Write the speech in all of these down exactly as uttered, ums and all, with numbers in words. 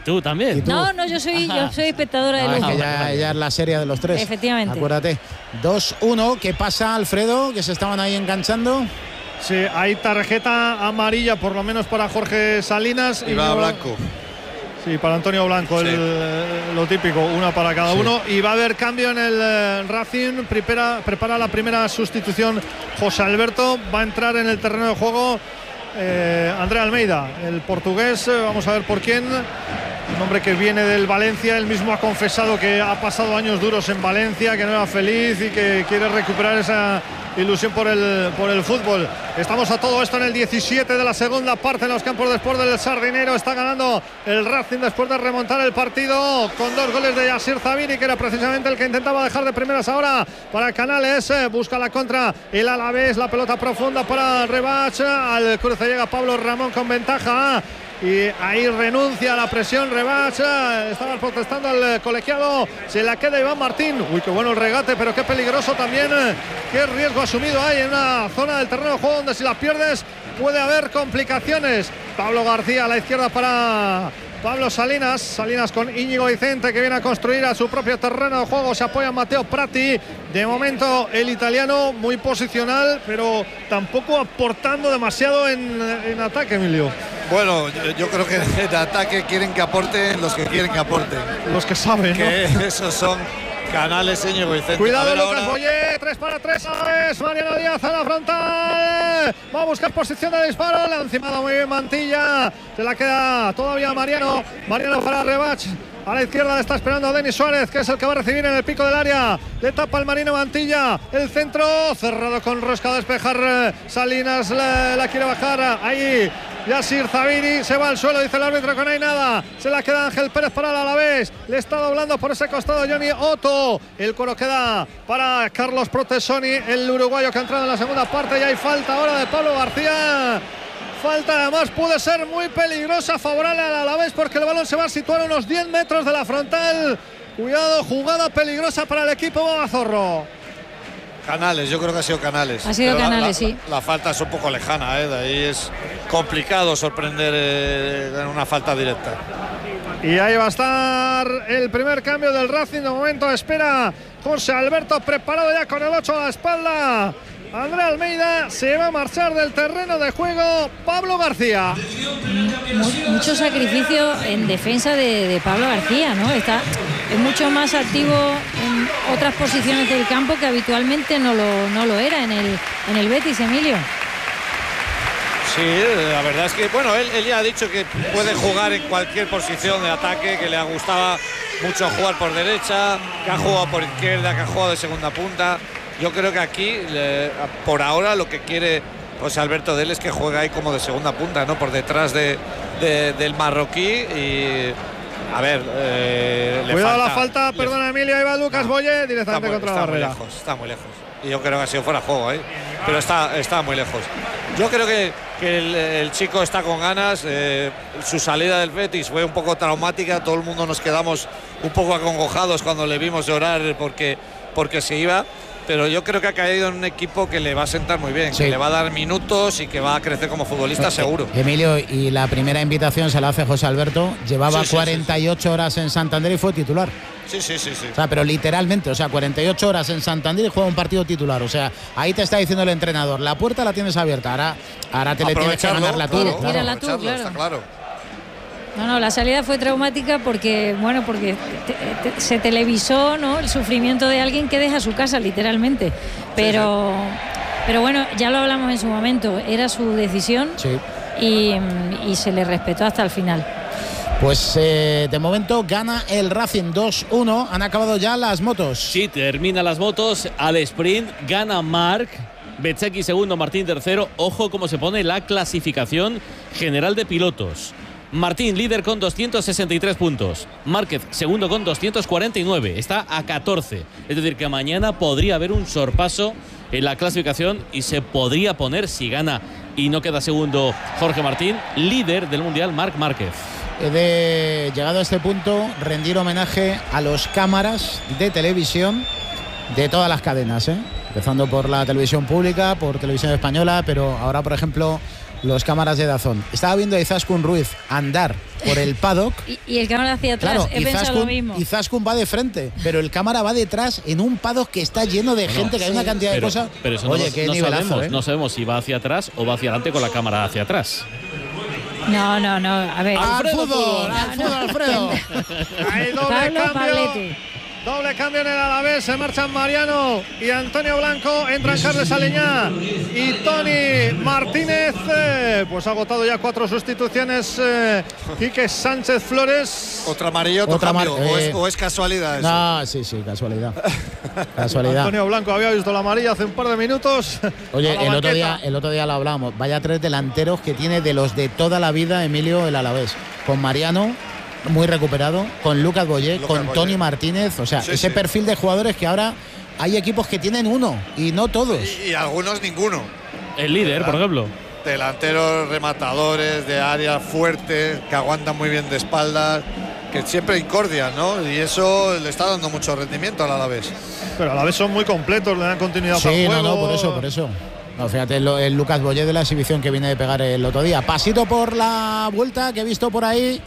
tú también. ¿Y tú? No, no, yo soy, yo soy espectadora de Ah, lujo. que ya, ya es la serie de los tres. Efectivamente. Acuérdate. dos uno, ¿qué pasa, Alfredo? Que se estaban ahí enganchando. Sí, hay tarjeta amarilla por lo menos para Jorge Salinas. Y, y va Blanco. Sí, para Antonio Blanco, sí. el, lo típico, una para cada sí. uno. Y va a haber cambio en el Racing. Prepara, prepara la primera sustitución José Alberto. Va a entrar en el terreno de juego eh, André Almeida, el portugués. Vamos a ver por quién. Un hombre que viene del Valencia. Él mismo ha confesado que ha pasado años duros en Valencia, que no era feliz y que quiere recuperar esa ilusión por el, por el fútbol. Estamos a todo esto en el diecisiete de la segunda parte en los campos después del Sardinero. Está ganando el Racing después de remontar el partido con dos goles de Yasir Zabiri, que era precisamente el que intentaba dejar de primeras ahora para Canales. Busca la contra el Alavés, la pelota profunda para Rebach. Al cruce llega Pablo Ramón con ventaja. Y ahí renuncia a la presión Rebach. Estaba protestando al colegiado. Se la queda Iván Martín. Uy, qué bueno el regate, pero qué peligroso también. Qué riesgo asumido hay en una zona del terreno de juego donde si la pierdes puede haber complicaciones. Pablo García a la izquierda para Pablo Salinas. Salinas con Íñigo Vicente, que viene a construir a su propio terreno de juego. Se apoya Matteo Prati. De momento el italiano muy posicional, pero tampoco aportando demasiado en, en ataque, Emilio. Bueno, yo, yo creo que en ataque quieren que aporten los que quieren que aporten. Los que saben, que ¿no? Esos son Canales, Íñigo Vicente. Cuidado, Lucas Boyé, tres para tres, ¿sabes? Mariano Díaz a la frontal. Va a buscar posición de disparo. Le ha encimado muy bien Mantilla. Se la queda todavía Mariano. Mariano para Rebach. A la izquierda le está esperando a Denis Suárez, que es el que va a recibir en el pico del área. Le tapa el Marino Mantilla. El centro cerrado con rosca a despejar. Salinas la, la quiere bajar. Ahí Yasir Zabiri se va al suelo, dice el árbitro que no hay nada. Se la queda Ángel Pérez para el Alavés. Le está doblando por ese costado Johnny Otto. El coro queda para Carlos Protesoni, el uruguayo que ha entrado en la segunda parte. Y hay falta ahora de Pablo García. Falta, además puede ser muy peligrosa, favorable al Alavés, porque el balón se va a situar a unos diez metros de la frontal. Cuidado, jugada peligrosa para el equipo Babazorro. Canales, yo creo que ha sido Canales. Ha sido Pero Canales, la, la, sí. La, la falta es un poco lejana, ¿eh? De ahí es complicado sorprender eh, en una falta directa. Y ahí va a estar el primer cambio del Racing. De momento espera José Alberto, preparado ya con el ocho a la espalda. André Almeida, se va a marchar del terreno de juego Pablo García. Mucho sacrificio en defensa de, de Pablo García, ¿no? Está, es mucho más activo en otras posiciones del campo que habitualmente no lo, no lo era en el, en el Betis, Emilio. Sí, la verdad es que, bueno, él, él ya ha dicho que puede jugar en cualquier posición de ataque, que le ha gustado mucho jugar por derecha, que ha jugado por izquierda, que ha jugado de segunda punta. Yo creo que aquí, le, por ahora, lo que quiere José Alberto de él es que juegue ahí como de segunda punta, ¿no? Por detrás de, de, del marroquí y... A ver, eh, le cuidado falta, la falta, le, perdona Emilio, ahí va Lucas no, Boyé directamente muy, contra la barrera. Está muy lejos, está muy lejos. Y yo creo que ha sido fuera de juego, ¿eh? Pero está, está muy lejos. Yo creo que, que el, el chico está con ganas. Eh, su salida del Betis fue un poco traumática. Todo el mundo nos quedamos un poco acongojados cuando le vimos llorar porque, porque se iba. Pero yo creo que ha caído en un equipo que le va a sentar muy bien, sí. Que le va a dar minutos y que va a crecer como futbolista, eh, seguro. Emilio, y la primera invitación se la hace José Alberto. Llevaba sí, sí, cuarenta y ocho sí, sí. horas en Santander y fue titular. Sí, sí, sí, sí. O sea, pero literalmente, o sea, cuarenta y ocho horas en Santander y juega un partido titular. O sea, ahí te está diciendo el entrenador, la puerta la tienes abierta, ahora, ahora te le tienes que ganarla tú. Claro, claro. tú claro. Está claro. No, no, la salida fue traumática porque, bueno, porque te, te, se televisó, ¿no? El sufrimiento de alguien que deja su casa, literalmente. Pero, sí, sí. pero bueno, ya lo hablamos en su momento, era su decisión sí. y, y se le respetó hasta el final. Pues eh, de momento gana el Racing dos uno, han acabado ya las motos. Sí, termina las motos, al sprint gana Marc, Bezzecchi segundo, Martín tercero. Ojo cómo se pone la clasificación general de pilotos. Martín, líder con doscientos sesenta y tres puntos. Márquez, segundo con doscientos cuarenta y nueve. Está a catorce. Es decir, que mañana podría haber un sorpaso en la clasificación y se podría poner, si gana y no queda segundo Jorge Martín, líder del Mundial Marc Márquez. He de, llegado a este punto, rendir homenaje a los cámaras de televisión de todas las cadenas, ¿eh? Empezando por la televisión pública, por televisión española, pero ahora, por ejemplo, los cámaras de Dazón. Estaba viendo a Izaskun Ruiz andar por el paddock. y, y el cámara hacia atrás, claro, he pensado Izaskun, lo mismo. Izaskun va de frente, pero el cámara va detrás en un paddock que está lleno de gente, que hay una cantidad pero, de cosas. Pero eso Oye, no, qué no nivelazo, sabemos, ¿eh? no sabemos si va hacia atrás o va hacia adelante con la cámara hacia atrás. No, no, no, a ver. ¡Al Alfredo fútbol! Fútbol. ¡Al fútbol, Alfredo! Hay doble Pablo cambio. Pablete. Doble cambio en el Alavés, se marchan Mariano y Antonio Blanco, entran Carles Aleñá y Toni Martínez. Eh, pues ha agotado ya cuatro sustituciones eh, Quique Sánchez Flores. Otra amarilla, otro Otra cambio. mar- o, es, eh, o es casualidad eso. No, sí, sí, casualidad. Casualidad. Antonio Blanco había visto la amarilla hace un par de minutos. Oye, A la el otro, banqueta. día, el otro día lo hablábamos. Vaya tres delanteros que tiene de los de toda la vida Emilio el Alavés. Con Mariano, muy recuperado, con Lucas Boyé, Lucas con Boyé. Toni Martínez. O sea, Sí, ese sí. perfil de jugadores que ahora hay equipos que tienen uno y no todos. Y, y algunos ninguno. El líder, por ejemplo. Delanteros, rematadores de área fuertes, que aguantan muy bien de espaldas, que siempre incordian, ¿no? Y eso le está dando mucho rendimiento al Alavés. Pero a la vez son muy completos, le dan continuidad al Sí, juego. no, no, por eso, por eso. No, fíjate, lo- el Lucas Boyé de la exhibición que viene de pegar el otro día. Pasito por la vuelta que he visto por ahí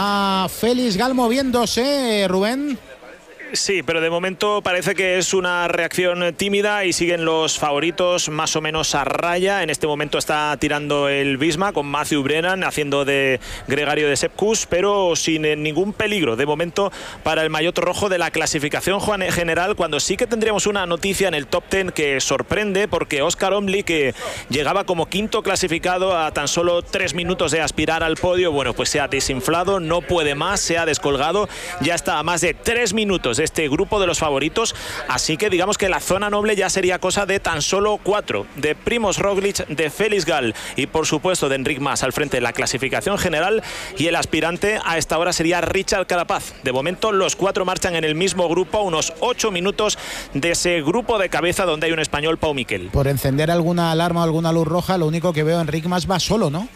a Félix Gal moviéndose, Rubén. Sí, pero de momento parece que es una reacción tímida y siguen los favoritos más o menos a raya. En este momento está tirando el Visma con Matthew Brennan haciendo de gregario de Sepkus, pero sin ningún peligro de momento para el maillot rojo de la clasificación general, cuando sí que tendríamos una noticia en el top ten que sorprende, porque Oscar Omli, que llegaba como quinto clasificado a tan solo tres minutos de aspirar al podio, bueno, pues se ha desinflado, no puede más, se ha descolgado, ya está a más de tres minutos de este grupo de los favoritos, así que digamos que la zona noble ya sería cosa de tan solo cuatro, de Primož Roglič, de Félix Gal y por supuesto de Enric Mas al frente de la clasificación general, y el aspirante a esta hora sería Richard Carapaz. De momento los cuatro marchan en el mismo grupo, unos ocho minutos de ese grupo de cabeza donde hay un español, Pau Miquel. Por encender alguna alarma o alguna luz roja, lo único que veo, Enric Mas va solo, ¿no?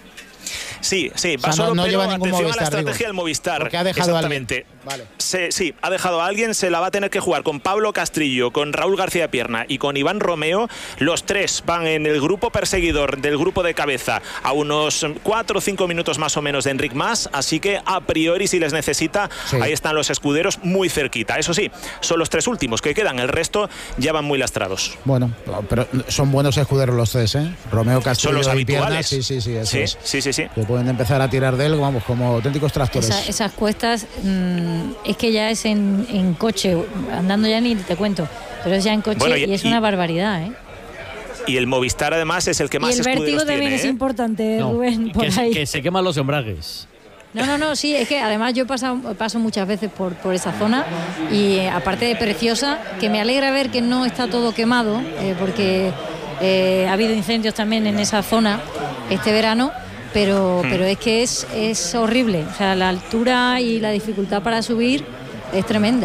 Sí, sí, O va sea, no- solo, no pero lleva ningún atención Movistar, a la estrategia digo. del Movistar. Porque ha dejado a alguien. Exactamente. Vale. Se- sí, ha dejado a alguien, se la va a tener que jugar con Pablo Castrillo, con Raúl García Pierna y con Iván Romeo. Los tres van en el grupo perseguidor del grupo de cabeza a unos cuatro o cinco minutos más o menos de Enric Mas, así que a priori si les necesita, Sí. ahí están los escuderos muy cerquita. Eso sí, son los tres últimos que quedan, el resto ya van muy lastrados. Bueno, pero son buenos escuderos los tres, ¿eh? Romeo Castillo Son los y Pierna, habituales. sí, sí, sí, eso Sí, es. sí, sí, sí. Que pueden empezar a tirar de él, vamos, como auténticos tractores. Esa- esas cuestas mmm, es que ya es en, en coche, andando ya ni te cuento, pero es ya en coche Bueno, y, y- es y- una barbaridad, ¿eh? Y el Movistar además es el que Y más el vértigo escuderos también tiene, es ¿eh? importante, No, Rubén, por que, se- ahí. que se queman los embragues. No, no, no, sí, es que además yo he pasado- paso muchas veces por, por esa zona y eh, aparte de preciosa, que me alegra ver que no está todo quemado, eh, porque eh, ha habido incendios también en esa zona este verano, pero, pero es que es, es horrible, o sea, la altura y la dificultad para subir es tremenda.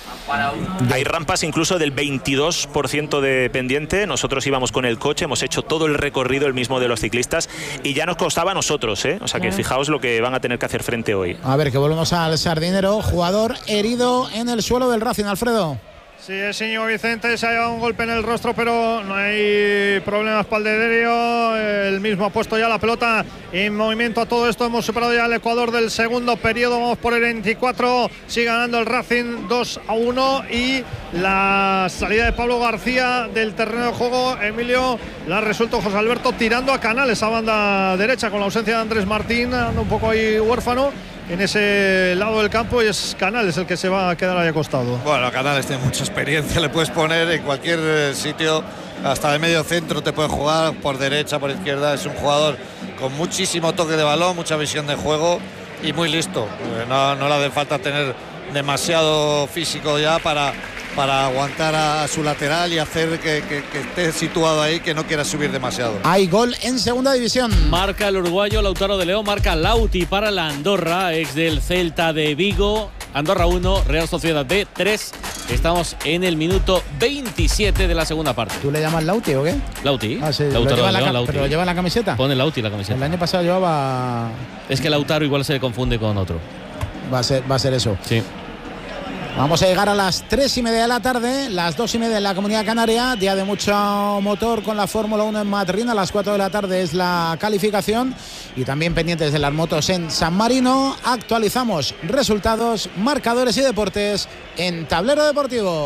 Hay rampas incluso del veintidós por ciento de pendiente. Nosotros íbamos con el coche, hemos hecho todo el recorrido el mismo de los ciclistas y ya nos costaba a nosotros, ¿eh? O sea que Claro. fijaos lo que van a tener que hacer frente hoy. A ver, que volvemos al Sardinero, jugador herido en el suelo del Racing, Alfredo. Sí, es Íñigo Vicente, se ha llevado un golpe en el rostro, pero no hay problemas para el Dederio. El mismo ha puesto ya la pelota en movimiento a todo esto. Hemos superado ya el Ecuador del segundo periodo. Vamos por el veinticuatro. Sigue ganando el Racing dos a uno. Y la salida de Pablo García del terreno de juego, Emilio, la ha resuelto José Alberto tirando a Canales, a banda derecha, con la ausencia de Andrés Martín, anda un poco ahí huérfano en ese lado del campo, y es Canales el que se va a quedar ahí acostado. Bueno, Canales tiene mucha experiencia, le puedes poner en cualquier eh, sitio, hasta de medio centro te puede jugar, por derecha, por izquierda. Es un jugador con muchísimo toque de balón, mucha visión de juego y muy listo. Eh, No, no le hace falta tener demasiado físico ya para, para aguantar a, a su lateral y hacer que, que- que esté situado ahí, que no quiera subir demasiado. Hay gol en segunda división. Marca el uruguayo Lautaro de León, marca Lauti para la Andorra, ex del Celta de Vigo. Andorra uno, Real Sociedad B tres. Estamos en el minuto veintisiete de la segunda parte. ¿Tú le llamas Lauti o qué? Lauti, Ah, sí, lo Lautaro lleva de la León, ca- Lauti. ¿Pero lo lleva en la camiseta? Pone Lauti la El camiseta. año pasado llevaba... Es que Lautaro igual se le confunde con otro. Va a ser, va a ser eso. Sí. Vamos a llegar a las tres y media de la tarde, las dos y media en la Comunidad Canaria, día de mucho motor con la Fórmula uno en Madrid. A las cuatro de la tarde es la calificación y también pendientes de las motos en San Marino. Actualizamos resultados, marcadores y deportes en Tablero Deportivo.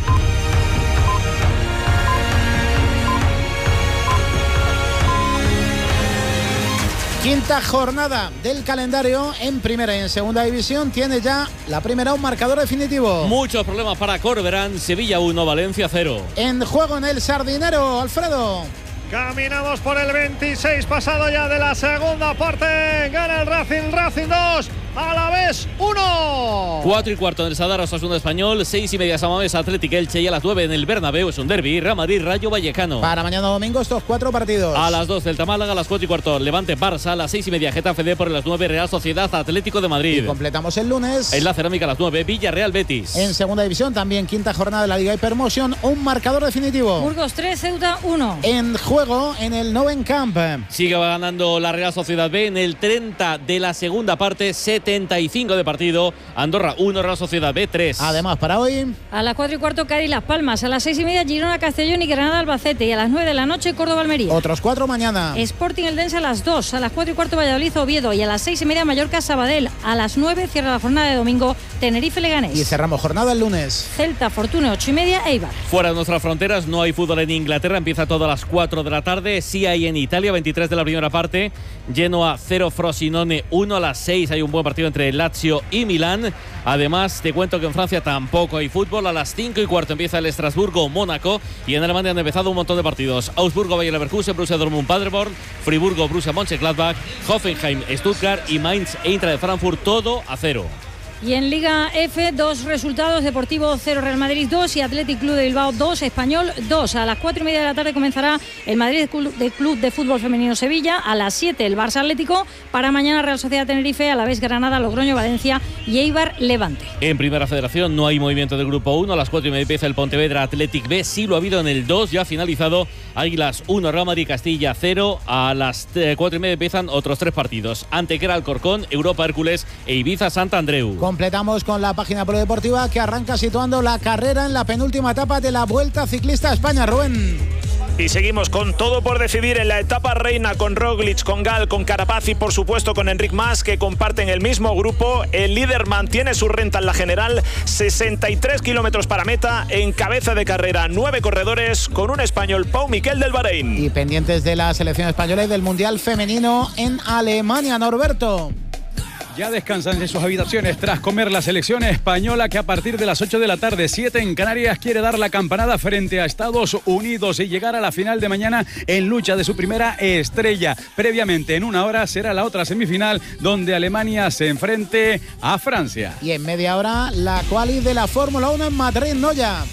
Quinta jornada del calendario en primera y en segunda división. Tiene ya la primera un marcador definitivo. Muchos problemas para Corberán. Sevilla uno, Valencia cero. En juego en el Sardinero, Alfredo. Caminamos por el veintiséis, pasado ya de la segunda parte. Gana el Racing, Racing dos, Alavés uno. Cuatro y cuarto en el Sadar, Osasuna Español. Seis y media Samamés, Athletic Elche. Y a las nueve en el Bernabéu es un derbi. Real Madrid, Rayo Vallecano. Para mañana domingo estos cuatro partidos. A las doce Celta Málaga, a las cuatro y cuarto Levante Barça. A las seis y media Getafe D por las nueve Real Sociedad Atlético de Madrid. Y completamos el lunes. En la Cerámica a las nueve Villarreal Betis. En segunda división también quinta jornada de la Liga Hypermotion. Un marcador definitivo. Burgos tres, Ceuta uno. En juego en el Noven Camp. Sigue ganando la Real Sociedad B en el treinta de la segunda parte, setenta y cinco de partido. Andorra uno, Real Sociedad B tres. Además, para hoy, a las cuatro y cuarto Cádiz Las Palmas, a las seis y media Girona Castellón y Granada Albacete, y a las nueve de la noche Córdoba Almería. Otros cuatro mañana. Sporting Eldense a las dos, a las cuatro y cuarto Valladolid Oviedo, y a las seis y media Mallorca Sabadell. A las nueve cierra la jornada de domingo Tenerife Leganés. Y cerramos jornada el lunes. Celta Fortuna ocho y media Eibar. Fuera de nuestras fronteras no hay fútbol en Inglaterra, empieza todo a las cuatro de la tarde. Sí hay en Italia, veintitrés de la primera parte. Genoa cero, Frosinone uno. A las seis hay un buen partido entre Lazio y Milán. Además, te cuento que en Francia tampoco hay fútbol. A las cinco y cuarto empieza el Estrasburgo-Mónaco. Y en Alemania han empezado un montón de partidos. Augsburgo-Bayer Leverkusen, Borussia Dortmund-Paderborn, Friburgo-Borussia Mönchengladbach, Hoffenheim-Stuttgart y Mainz-Eintracht de Frankfurt, todo a cero. Y en Liga F, dos resultados: Deportivo cero, Real Madrid dos y Athletic Club de Bilbao dos, Español dos. A las cuatro y media de la tarde comenzará el Madrid de Club de Fútbol Femenino Sevilla. A las siete el Barça Atlético. Para mañana Real Sociedad Tenerife, Alavés Granada, Logroño Valencia y Eibar Levante. En Primera Federación no hay movimiento del Grupo uno. A las cuatro y media empieza el Pontevedra Athletic B. Sí lo ha habido en el dos, ya ha finalizado. Águilas uno, Real Madrid Castilla cero. A las cuatro y media empiezan otros tres partidos: Antequera Alcorcón, Europa Hércules e Ibiza Santa Andreu. Completamos con la página polideportiva que arranca situando la carrera en la penúltima etapa de la Vuelta Ciclista a España. Rubén. Y seguimos con todo por decidir en la etapa reina, con Roglic, con Gal, con Carapaz y por supuesto con Enric Mas, que comparten el mismo grupo. El líder mantiene su renta en la general, sesenta y tres kilómetros para meta. En cabeza de carrera, nueve corredores, con un español, Pau Miquel del Bahrein. Y pendientes de la selección española y del Mundial Femenino en Alemania, Norberto. Ya descansan en sus habitaciones tras comer la selección española, que a partir de las ocho de la tarde, siete en Canarias, quiere dar la campanada frente a Estados Unidos y llegar a la final de mañana en lucha de su primera estrella. Previamente, en una hora, será la otra semifinal donde Alemania se enfrente a Francia. Y en media hora, la quali de la Fórmula uno en Madrid, Noya.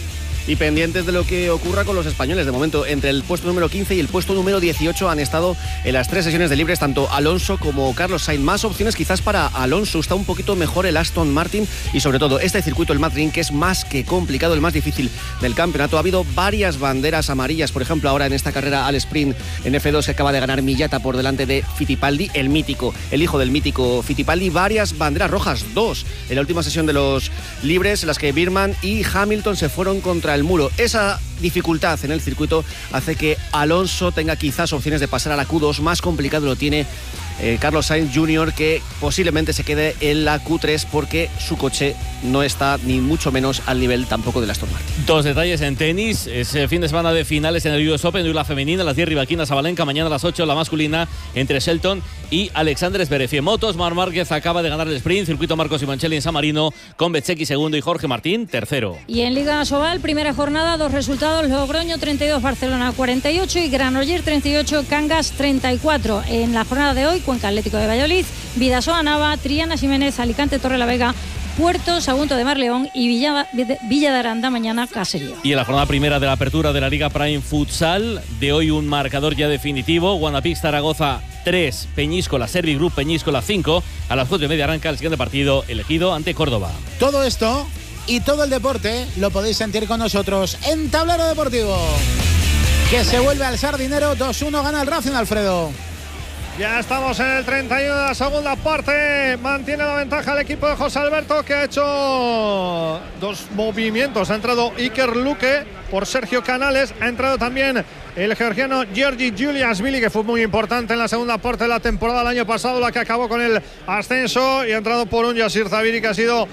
Y pendientes de lo que ocurra con los españoles. De momento, entre el puesto número quince y el puesto número dieciocho han estado en las tres sesiones de libres tanto Alonso como Carlos Sainz. Más opciones quizás para Alonso. Está un poquito mejor el Aston Martin y sobre todo este circuito, el Madrid, que es más que complicado, el más difícil del campeonato. Ha habido varias banderas amarillas. Por ejemplo, ahora en esta carrera al sprint en F dos se acaba de ganar Millata por delante de Fittipaldi, el mítico, el hijo del mítico Fittipaldi. Varias banderas rojas, dos en la última sesión de los libres, en las que Birman y Hamilton se fueron contra el muro. Esa dificultad en el circuito hace que Alonso tenga quizás opciones de pasar a la Q dos. Más complicado lo tiene eh, Carlos Sainz junior, que posiblemente se quede en la Q tres porque su coche no está ni mucho menos al nivel tampoco del Aston Martin. Dos detalles en tenis: es el fin de semana de finales en el U S Open. Hoy la femenina, a las diez Rivaquina Sabalenka, mañana a las ocho la masculina entre Shelton y Alexander Zverev. En motos, Marc Márquez acaba de ganar el sprint, circuito Marco Simoncelli en San Marino, con Bezzecchi segundo y Jorge Martín tercero. Y en Liga Sobal, primera jornada, dos resultados: Logroño treinta y dos, Barcelona cuarenta y ocho y Granollers treinta y ocho, Cangas treinta y cuatro. En la jornada de hoy, Cuenca Atlético de Valladolid, Vidasoa Nava, Triana Ximénez, Alicante Torrelavega, Puerto Sagunto de Marleón y Villa, Villa de Aranda mañana Caserío. Y en la jornada primera de la apertura de la Liga Prime Futsal de hoy, un marcador ya definitivo: Guadalix Zaragoza tres, Peñíscola Servi Group Peñíscola cinco. A las cuatro y media arranca el siguiente partido, elegido ante Córdoba. Todo esto y todo el deporte lo podéis sentir con nosotros en Tablero Deportivo, que se vuelve al Sardinero. Dos uno gana el Racing, Alfredo. Ya estamos en el treinta y uno de la segunda parte. Mantiene la ventaja el equipo de José Alberto, que ha hecho dos movimientos. Ha entrado Iker Luque por Sergio Canales. Ha entrado también el georgiano Georgi Juliashvili, que fue muy importante en la segunda parte de la temporada del año pasado, la que acabó con el ascenso. Y ha entrado por un Yasir Zabiri, que ha sido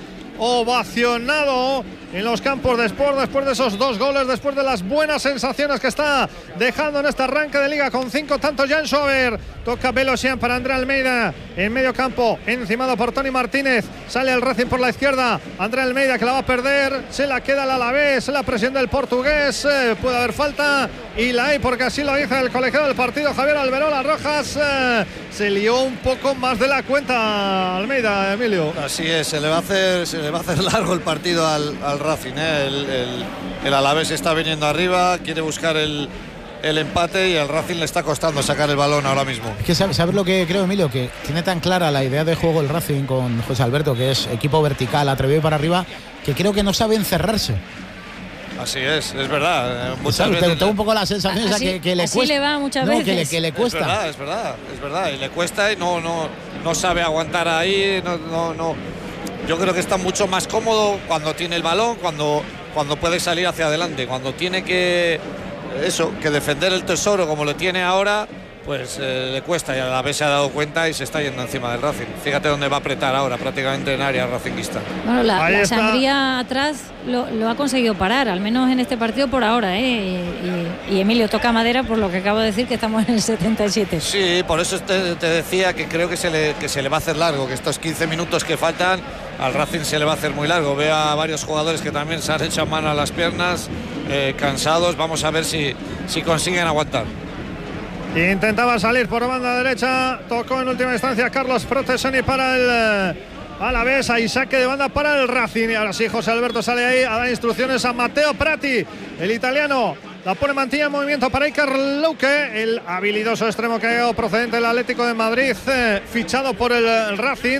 ovacionado en los campos de Sport después de esos dos goles, después de las buenas sensaciones que está dejando en este arranque de liga con cinco tantos. Jan Schober, toca Belosian para André Almeida en medio campo, encimado por Tony Martínez. Sale el Racing por la izquierda, André Almeida, que la va a perder, se la queda el Alavés, la presión del portugués, eh, puede haber falta y la hay, porque así lo dice el colegiado del partido, Javier Alberola Rojas. eh, se lió un poco más de la cuenta Almeida, Emilio. Así es, se le va a hacer, se le va a hacer largo el partido al, al Racing, ¿eh? el, el, el Alavés está viniendo arriba, quiere buscar el, el empate y al Racing le está costando sacar el balón ahora mismo. Es que sabes, ¿sabes lo que creo, Emilio? Que tiene tan clara la idea de juego el Racing con José Alberto, que es equipo vertical, atrevido para arriba, que creo que no sabe encerrarse. Así es, es verdad. Muchas ¿Sabes? veces Tengo un poco la sensación así, que, que le así cuesta. le va muchas no, veces. Que le, que le cuesta. Es verdad, es verdad, es verdad. Y le cuesta y no, no, no sabe aguantar ahí. No, no, no. Yo creo que está mucho más cómodo cuando tiene el balón, cuando, cuando puede salir hacia adelante. Cuando tiene que eso, que defender el tesoro como lo tiene ahora, pues eh, le cuesta, y a la vez se ha dado cuenta y se está yendo encima del Racing. Fíjate dónde va a apretar ahora, prácticamente en área racinguista. Bueno, la, la está. sangría atrás lo, lo ha conseguido parar, al menos en este partido por ahora, ¿eh? Y, y Emilio toca madera por lo que acabo de decir, que estamos en el setenta y siete. Sí, por eso te, te decía que creo que se, le, que se le va a hacer largo, que estos quince minutos que faltan al Racing se le va a hacer muy largo. Veo a varios jugadores que también se han hecho mano a las piernas, eh, cansados. Vamos a ver si, si consiguen aguantar. Intentaba salir por banda derecha, tocó en última instancia Carlos Protesoni para el eh, Alavés, ahí saque de banda para el Racing. Y ahora sí, José Alberto sale ahí a dar instrucciones a Matteo Prati, el italiano. La pone Mantilla en movimiento para Iker Luque, el habilidoso extremo que ha procedente del Atlético de Madrid, eh, fichado por el, el Racing.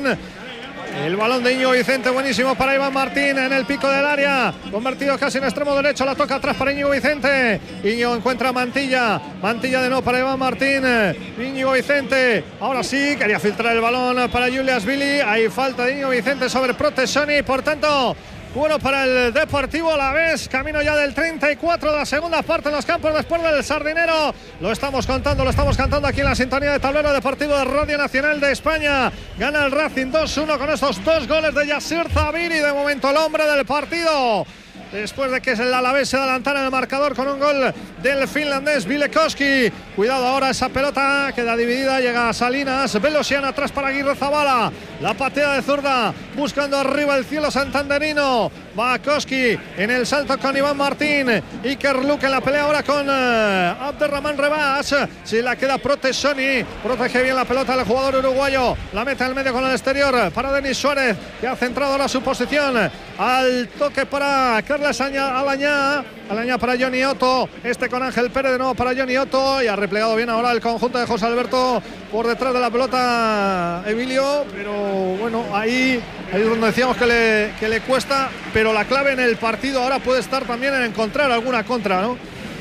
El balón de Íñigo Vicente, buenísimo para Iván Martín en el pico del área, convertido casi en extremo derecho, la toca atrás para Íñigo Vicente. Íñigo encuentra a Mantilla, Mantilla de nuevo para Iván Martín. Íñigo Vicente, ahora sí, quería filtrar el balón para Juliashvili, hay falta de Íñigo Vicente sobre Protesoni, por tanto, bueno para el Deportivo Alavés, camino ya del treinta y cuatro de la segunda parte en los campos después del Sardinero. Lo estamos contando, lo estamos cantando aquí en la sintonía de Tablero Deportivo de Radio Nacional de España. Gana el Racing dos uno con estos dos goles de Yasir Zabiri, de momento el hombre del partido, después de que el Alavés se adelantara en el marcador con un gol del finlandés Vilekoski. Cuidado ahora, esa pelota queda dividida, llega a Salinas, Belosian atrás para Aguirre Zabala, la patea de zurda, buscando arriba el cielo santanderino. Va Koski en el salto con Iván Martín, Iker Luque en la pelea ahora con uh, Abderrahman Rebas, si la queda Protesoni, protege bien la pelota el jugador uruguayo, la mete al medio con el exterior para Denis Suárez, que ha centrado ahora su posición, al toque para Carles Alañá, Alañá para Johnny Otto, este con Ángel Pérez de nuevo para Johnny Otto, y ha replegado bien ahora el conjunto de José Alberto por detrás de la pelota Emilio, pero bueno, ahí, ahí es donde decíamos que le, que le cuesta, pero la clave en el partido ahora puede estar también en encontrar alguna contra, ¿no?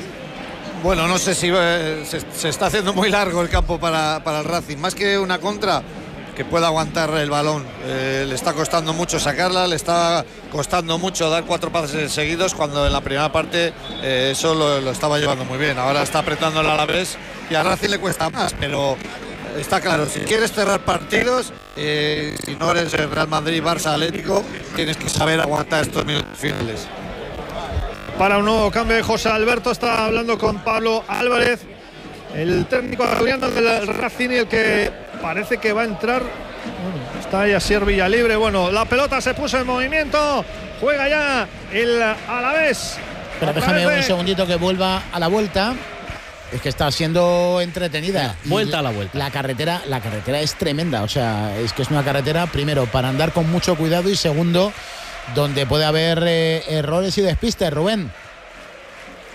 Bueno, no sé si eh, se, se está haciendo muy largo el campo para, para el Racing, más que una contra, que pueda aguantar el balón. Eh, le está costando mucho sacarla, le está costando mucho dar cuatro pases seguidos, cuando en la primera parte eh, eso lo, lo estaba llevando muy bien. Ahora está apretando el Alavés y a Racing le cuesta más, pero está claro, si quieres cerrar partidos, eh, si no eres el Real Madrid, Barça, Atlético, tienes que saber aguantar estos minutos finales. Para un nuevo cambio de José Alberto, está hablando con Pablo Álvarez, el técnico asturiano del Racing, y el que parece que va a entrar. Bueno, está ahí Asier Villalibre. Bueno, la pelota se puso en movimiento, juega ya el Alavés. Pero déjame un segundito que vuelva a la vuelta. Es que está siendo entretenida. Vuelta a la vuelta. La carretera, la carretera es tremenda. O sea, es que es una carretera, primero, para andar con mucho cuidado, y segundo, donde puede haber eh, errores y despistes, Rubén.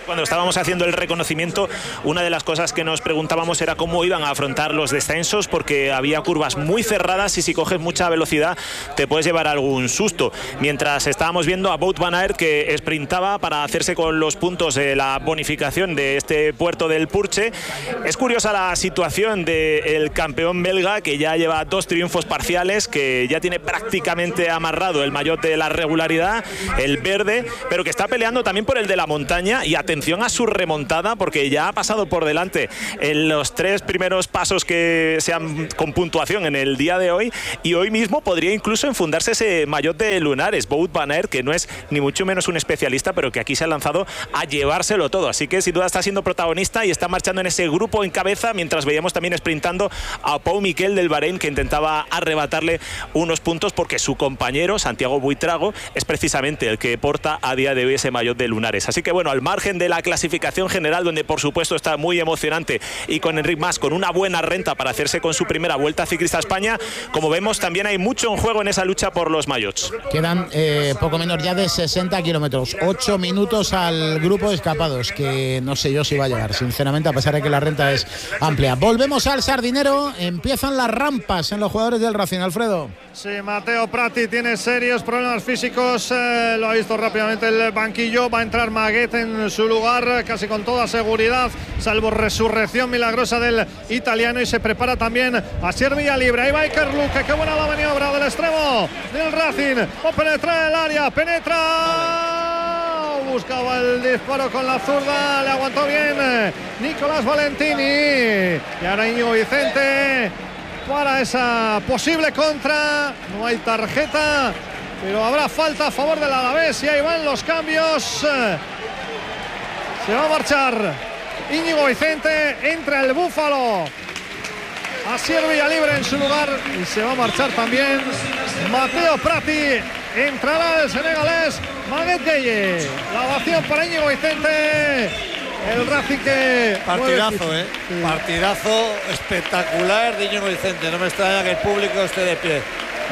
Cuando estábamos haciendo el reconocimiento, una de las cosas que nos preguntábamos era cómo iban a afrontar los descensos, porque había curvas muy cerradas y si coges mucha velocidad te puedes llevar algún susto. Mientras estábamos viendo a Wout van Aert que sprintaba para hacerse con los puntos de la bonificación de este puerto del Purche. Es curiosa la situación del campeón belga, que ya lleva dos triunfos parciales, que ya tiene prácticamente amarrado el maillot de la regularidad, el verde, pero que está peleando también por el de la montaña. Y atención a su remontada, porque ya ha pasado por delante en los tres primeros pasos que sean con puntuación en el día de hoy, y hoy mismo podría incluso enfundarse ese maillot de lunares. Wout van Aert, que no es ni mucho menos un especialista, pero que aquí se ha lanzado a llevárselo todo, así que sin duda está siendo protagonista y está marchando en ese grupo en cabeza, mientras veíamos también sprintando a Pau Miquel del Bahrein, que intentaba arrebatarle unos puntos, porque su compañero Santiago Buitrago es precisamente el que porta a día de hoy ese maillot de lunares. Así que bueno, al margen de la clasificación general, donde por supuesto está muy emocionante, y con Enric Mas con una buena renta para hacerse con su primera Vuelta Ciclista a España, como vemos también hay mucho en juego en esa lucha por los maillots. Quedan eh, poco menos ya de sesenta kilómetros, ocho minutos al grupo de escapados, que no sé yo si va a llegar, sinceramente, a pesar de que la renta es amplia. Volvemos al Sardinero, empiezan las rampas en los jugadores del Racing, Alfredo. Sí, Matteo Prati tiene serios problemas físicos, eh, lo ha visto rápidamente el banquillo. Va a entrar Maguet en su lugar casi con toda seguridad, salvo resurrección milagrosa del italiano, y se prepara también a Villa libre. Ahí va Iker Luque, qué buena la maniobra del extremo del Racing, va a penetrar el área, penetra, buscaba el disparo con la zurda, le aguantó bien Nicolás Valentini, y ahora Íñigo Vicente para esa posible contra. No hay tarjeta, pero habrá falta a favor del Alavés, y ahí van los cambios. Se va a marchar Íñigo Vicente, entra el Búfalo Asier Villalibre en su lugar, y se va a marchar también Matteo Prati. Entrará el senegalés Maguette Gueye. La ovación para Íñigo Vicente. El Racing que... Partidazo, ¿eh? Sí. Partidazo espectacular de Íñigo Vicente. No me extraña que el público esté de pie.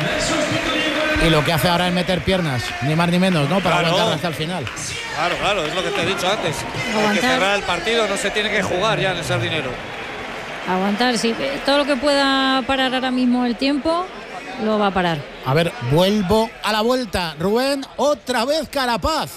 Y lo que hace ahora es meter piernas, ni más ni menos, ¿no? Para claro. aguantar hasta el final. Claro, claro, es lo que te he dicho antes. Hay que cerrar el partido, no se tiene que jugar ya en el Sardinero. Aguantar, sí. Todo lo que pueda parar ahora mismo el tiempo, lo va a parar. A ver, vuelvo a la vuelta. Rubén, otra vez Carapaz.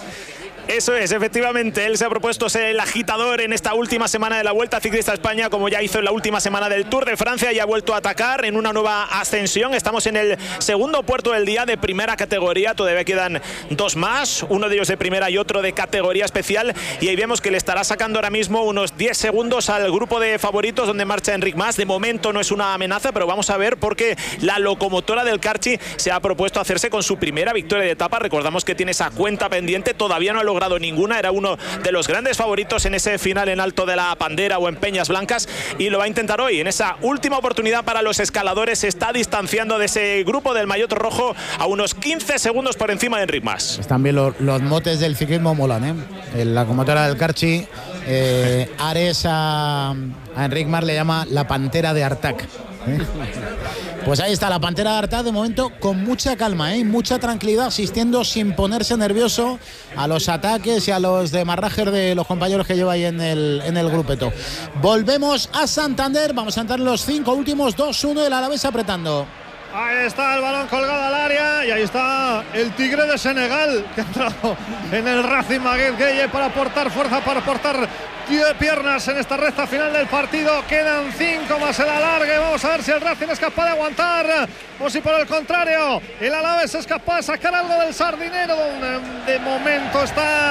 Eso es, efectivamente, él se ha propuesto ser el agitador en esta última semana de la Vuelta Ciclista a España, como ya hizo en la última semana del Tour de Francia, y ha vuelto a atacar en una nueva ascensión. Estamos en el segundo puerto del día de primera categoría, todavía quedan dos más, uno de ellos de primera y otro de categoría especial, y ahí vemos que le estará sacando ahora mismo unos diez segundos al grupo de favoritos donde marcha Enric Mas. De momento no es una amenaza, pero vamos a ver, porque la locomotora del Carchi se ha propuesto hacerse con su primera victoria de etapa. Recordamos que tiene esa cuenta pendiente, todavía no ha logrado ninguna, era uno de los grandes favoritos en ese final en Alto de la Pandera o en Peñas Blancas, y lo va a intentar hoy en esa última oportunidad para los escaladores. Se está distanciando de ese grupo del maillot rojo a unos quince segundos por encima de Enric Mas. Están bien los, los motes del ciclismo, molan, ¿eh? En la locomotora del Carchi, eh, Ares a, a Enric Mas le llama la Pantera de Artac, ¿eh? Pues ahí está la Pantera de Artac, de momento con mucha calma, ¿eh? Mucha tranquilidad, asistiendo sin ponerse nervioso a los ataques y a los demarrajes de los compañeros que lleva ahí en el, en el grupeto. Volvemos a Santander, vamos a entrar en los cinco últimos, dos uno, el Alavés apretando. Ahí está el balón colgado al área, y ahí está el Tigre de Senegal, que ha entrado en el Racing, Maguette Gueye, para aportar fuerza, para aportar piernas en esta recta final del partido. Quedan cinco más el alargue. Vamos a ver si el Racing es capaz de aguantar, o si por el contrario el Alavés es capaz de sacar algo del Sardinero, donde de momento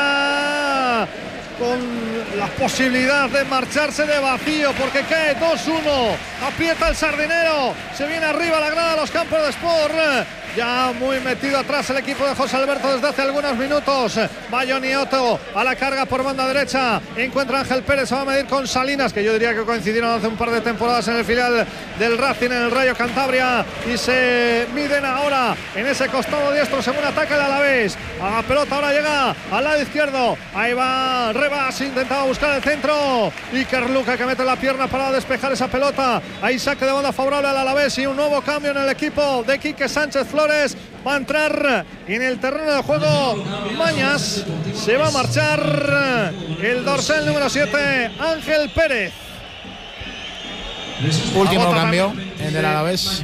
está con la posibilidad de marcharse de vacío, porque cae dos uno, aprieta el Sardinero, se viene arriba la grada de los Campos de Sport. Ya muy metido atrás el equipo de José Alberto desde hace algunos minutos. Va Johnny Otto a la carga por banda derecha. Encuentra Ángel Pérez, se va a medir con Salinas, que yo diría que coincidieron hace un par de temporadas en el filial del Racing, en el Rayo Cantabria. Y se miden ahora en ese costado diestro según ataca el Alavés. A la pelota ahora llega al lado izquierdo. Ahí va Rebas, intentaba buscar el centro. Iker Luque, que mete la pierna para despejar esa pelota. Ahí saque de banda favorable al Alavés, y un nuevo cambio en el equipo de Quique Sánchez Flores. Flores. Va a entrar en el terreno de juego Mañas. Se va a marchar el dorsal número siete, Ángel Pérez. Último cambio en el Alavés.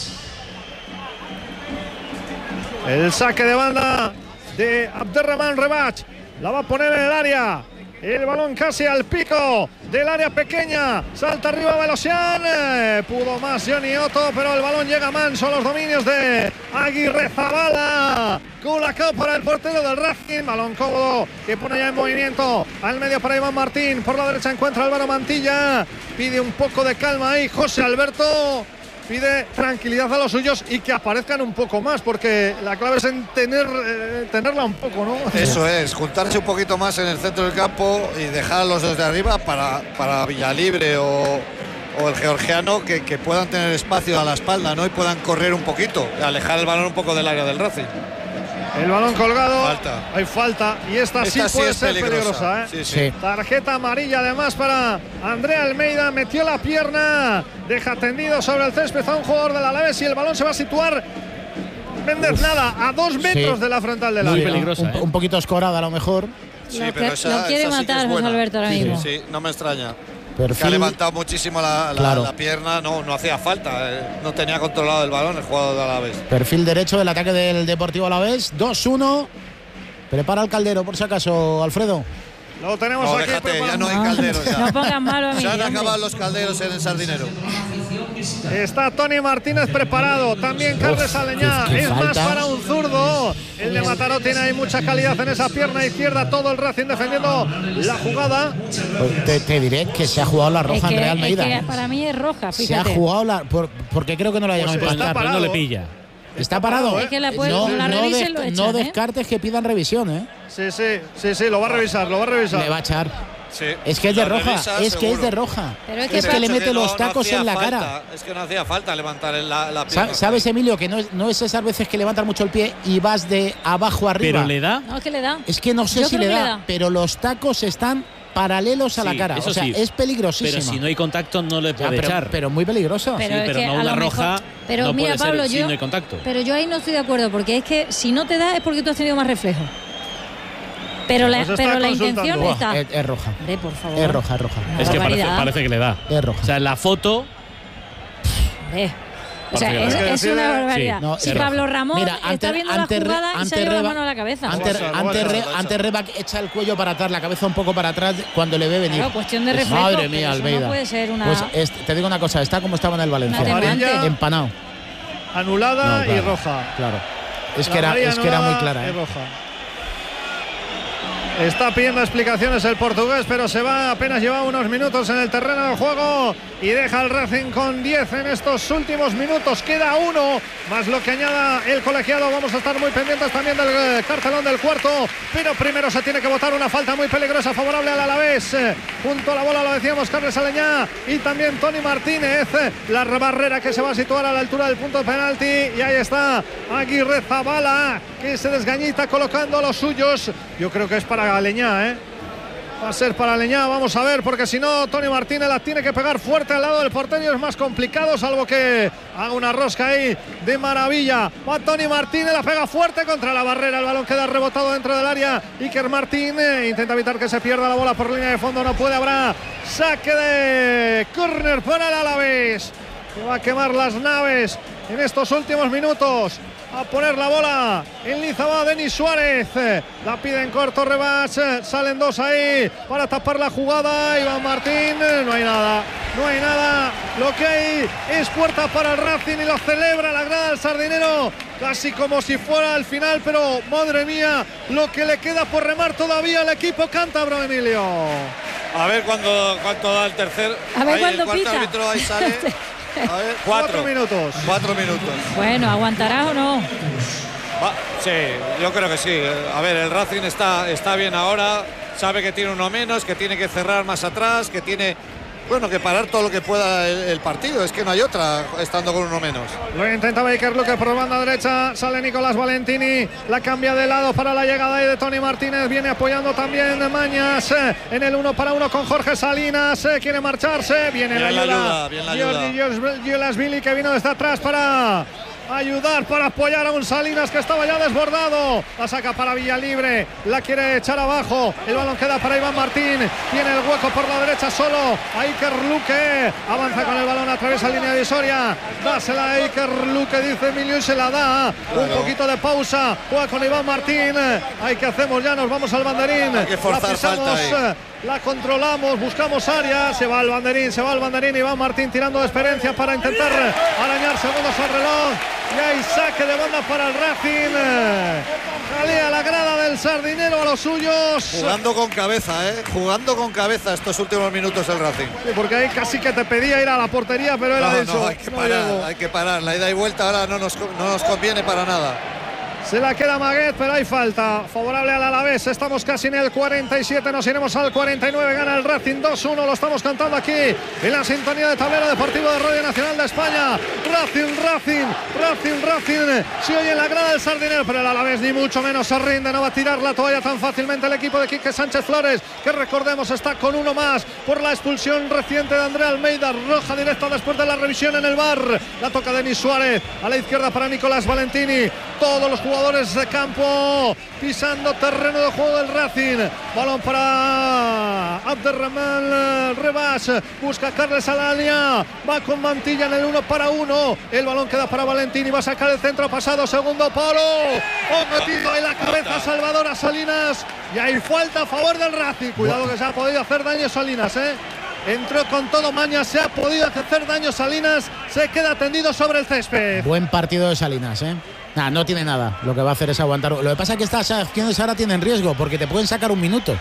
El saque de banda de Abderrahmane Rebach. La va a poner en el área. El balón casi al pico del área pequeña. Salta arriba Velosian. Eh, pudo más Johnny Otto, pero el balón llega manso a los dominios de Aguirre Zabala. Culacao para el portero del Racing. Balón cómodo que pone ya en movimiento al medio para Iván Martín. Por la derecha encuentra Álvaro Mantilla. Pide un poco de calma ahí José Alberto. Pide tranquilidad a los suyos y que aparezcan un poco más, porque la clave es en tener, eh, tenerla un poco, ¿no? Eso es, juntarse un poquito más en el centro del campo y dejar a los dos de arriba para, para Villalibre o, o el georgiano que, que puedan tener espacio a la espalda, ¿no? Y puedan correr un poquito, alejar el balón un poco del área del Racing. El balón colgado, falta. Hay falta y esta, esta sí puede sí ser peligrosa, peligrosa ¿eh? sí, sí. Tarjeta amarilla además para Andrea Almeida, metió la pierna, deja tendido sobre el césped a un jugador del Alavés y el balón se va a situar Méndez nada, a dos metros sí. de la frontal del área. Muy peligrosa, un, ¿eh? un poquito escorada a lo mejor. Sí, lo, pero que, esa, lo quiere esa matar sí José Alberto ahora mismo. Sí, sí, no me extraña. Perfil. Que ha levantado muchísimo la, la, claro. la pierna, no, no hacía falta, eh, no tenía controlado el balón el jugador de Alavés. Perfil derecho del ataque del Deportivo Alavés, dos uno. Prepara el Caldero, por si acaso, Alfredo. Lo tenemos no, aquí. Déjate, ya no hay calderos. Ya. No pongan malo a mí. Se han acabado los calderos en el Sardinero. Está Tony Martínez preparado, también Carles Aleñá, es falta. Más para un zurdo. El de Mataró tiene ahí mucha calidad en esa pierna izquierda, todo el Racing defendiendo la jugada. Te, te diré que se ha jugado la roja, es que, Andrea Almeida. Es que para mí es roja, fíjate. Se ha jugado la, por, porque creo que no la llevan pues a pasar, pero no le pilla. Está parado, ¿eh? Es que la puede, no, la no, revisen, de, lo echan, no ¿eh? descartes que pidan revisión, ¿eh? Sí, sí, sí, sí, lo va a revisar, lo va a revisar. Le va a echar. Sí, es que es de roja, revisa, es seguro. que es de roja. Pero es que, es que le mete que los no, tacos no en la falta. cara. Es que no hacía falta levantar la, la pierna. ¿Sabes, Emilio, que no es, no es esas veces que levantas mucho el pie y vas de abajo arriba? ¿Pero le da? No, es que le da. Es que no sé Yo si le da, le da, pero los tacos están paralelos a sí, la cara. Eso o sea, sí. es peligrosísimo. Pero si no hay contacto no le puede ya, pero, echar. Pero muy peligroso. Pero, sí, es pero que no a una lo roja. Mejor, pero no mira, puede Pablo, ser yo, si no hay contacto. Pero yo ahí no estoy de acuerdo, porque es que si no te da es porque tú has tenido más reflejo. Pero la, pero la intención Buah, está. Es, es roja. Hombre, por favor. Es roja, es roja. Una es que parece, barbaridad. parece que le da. Es roja. O sea, en la foto. Hombre. O sea, Parece es, que es una barbaridad. Sí, no, si es Pablo roja. Ramón Mira, está ante, viendo ante, la jugada ante y se lleva Reba, la mano a la cabeza. Ante, Lo vas a- ante, lo vas a- Re, lo vas a- ante Rebac echa el cuello para atrás, la cabeza un poco para atrás cuando le ve venir. Claro, cuestión de Pues reflejo. madre pero mía, eso Almeida. No puede ser una. Pues es, te digo una cosa, está como estaba en el Valencia. Una atenuante. Empanado. Anulada No, claro, y roja. Claro. Es que, La era, amarilla es que era muy anulada clara. y ¿eh? roja. Está pidiendo explicaciones el portugués, pero se va, apenas lleva unos minutos en el terreno de juego y deja al Racing con diez en estos últimos minutos. Queda uno, más lo que añada el colegiado. Vamos a estar muy pendientes también del cartelón del cuarto, pero primero se tiene que votar una falta muy peligrosa favorable al Alavés. Eh, junto a la bola, lo decíamos, Carles Aleñá y también Tony Martínez. La barrera que se va a situar a la altura del punto de penalti y ahí está Aguirre Zabala, que se desgañita colocando a los suyos. Yo creo que es para Aleñá, ¿eh? Va a ser para Aleñá, vamos a ver, porque si no, Tony Martínez la tiene que pegar fuerte al lado del porteño, es más complicado, salvo que haga una rosca ahí de maravilla. Va Tony Martínez, la pega fuerte contra la barrera, el balón queda rebotado dentro del área. Iker Martínez intenta evitar que se pierda la bola por línea de fondo, no puede, habrá saque de córner para el Alavés, que va a quemar las naves en estos últimos minutos. A poner la bola en Lizaba, Denis Suárez. La pide en corto, Rebach. Salen dos ahí para tapar la jugada. Iván Martín. No hay nada. No hay nada. Lo que hay es puerta para el Racing y lo celebra la grada del Sardinero. Casi como si fuera al final, pero madre mía, lo que le queda por remar todavía al equipo cántabro, Emilio. A ver cuándo, cuánto da el tercer. A ver ahí cuándo el cuarto pita. árbitro ahí sale. A ver, Cuatro, cuatro minutos. Cuatro minutos. Bueno, ¿aguantarás o no? Va, sí, yo creo que sí. A ver, el Racing está, está bien ahora. Sabe que tiene uno menos, que tiene que cerrar más atrás, que tiene, bueno, que parar todo lo que pueda el, el partido. Es que no hay otra estando con uno menos. Lo intenta Baker Luque por banda derecha. Sale Nicolás Valentini. La cambia de lado para la llegada ahí de Tony Martínez. Viene apoyando también Mañas eh, en el uno para uno con Jorge Salinas. Eh, quiere marcharse. Viene Bien la la ayuda. ayuda, bien la ayuda. Jordi Yolasvili, que vino desde atrás para ayudar, para apoyar a un Salinas que estaba ya desbordado. La saca para Villalibre, la quiere echar abajo. El balón queda para Iván Martín. Tiene el hueco por la derecha solo. Iker Luque avanza con el balón, atraviesa línea divisoria. Dásela a Iker Luque, dice Emilio, y se la da. Claro. Un poquito de pausa. Juega con Iván Martín. Ay, ¿qué hacemos? Ya nos vamos al banderín. Hay que forzar, la pisamos, falta ahí. La controlamos, buscamos área. Se va al banderín, se va al banderín. Iván Martín tirando de experiencia para intentar arañar segundos al reloj. Y hay saque de banda para el Racing. Salía la grada del Sardinero a los suyos. Jugando con cabeza, ¿eh? Jugando con cabeza estos últimos minutos el Racing. Sí, porque ahí casi que te pedía ir a la portería, pero él no, ha dicho. No, hay que no parar, llego. hay que parar. La ida y vuelta ahora no nos, no nos conviene para nada. Se la queda Maguet, pero hay falta favorable al Alavés. Estamos casi en el cuarenta y siete, nos iremos al cuarenta y nueve. Gana el Racing dos uno, lo estamos cantando aquí en la sintonía de Tablero Deportivo de Radio Nacional de España. Racing, Racing, Racing, Racing. Se oye en la grada del Sardinero, pero el Alavés ni mucho menos se rinde. No va a tirar la toalla tan fácilmente el equipo de Quique Sánchez Flores, que recordemos está con uno más por la expulsión reciente de André Almeida. Roja directa después de la revisión en el V A R. La toca Denis Suárez, a la izquierda para Nicolás Valentini. Todos los jugadores de campo pisando terreno de juego del Racing. Balón para Abderrahman Rebas, busca a Carles Alania, va con Mantilla en el uno para uno. El balón queda para Valentini, va a sacar el centro pasado, segundo palo. Ha metido en la cabeza Salvador a Salinas y hay falta a favor del Racing. Cuidado que se ha podido hacer daño Salinas, ¿eh? Entró con todo Mañas, se ha podido hacer daño Salinas, se queda tendido sobre el césped. Buen partido de Salinas, ¿eh? Nah, no tiene nada, lo que va a hacer es aguantar. Lo que pasa es que estas acciones ahora tienen riesgo porque te pueden sacar un minuto.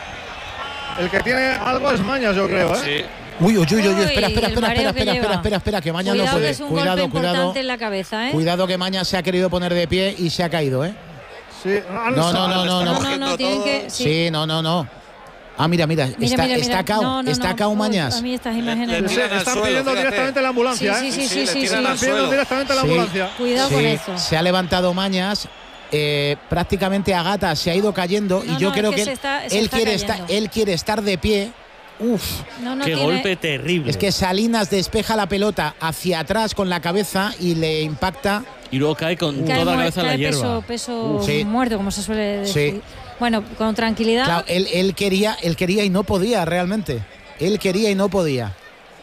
El que tiene algo es Mañas, yo creo, ¿eh? Sí. Uy, uy, uy, uy, Uy, espera, espera, el espera, espera, mareo que espera, espera, lleva. espera, espera, que Mañas Cuidado no puede. que es un Cuidado, golpe cuidado. importante en la cabeza, ¿eh? Cuidado que Mañas se ha querido poner de pie y se ha caído, ¿eh? Sí. No, no, no, no, No, no. no, no, tienen que. Sí, Sí. no, no, no. Ah, mira, mira, Mira, está, mira, está mira. cao, No, no, está no. cao Uy, Mañas. A mí estas imágenes Le- le no. Sí, tiran al están suelo, pidiendo fíjate. directamente la ambulancia, Sí, ¿eh? sí, sí, le sí, tiran sí. al Están pidiendo suelo. directamente la Sí. ambulancia. Cuidado Sí, con eso. se ha levantado Mañas, eh, prácticamente Agata se ha ido cayendo No, y yo no, creo es que que, se él, está- se él está quiere cayendo. estar, él quiere estar de pie. Uf, No, no Qué tiene- golpe terrible. es que Salinas despeja la pelota hacia atrás con la cabeza y le impacta. Y luego cae con cae toda la mu- cabeza en la cae hierba. peso, peso Uf, sí. muerto, como se suele decir. Sí. Bueno, con tranquilidad. Claro, él, él quería, él quería y no podía realmente. Él quería y no podía.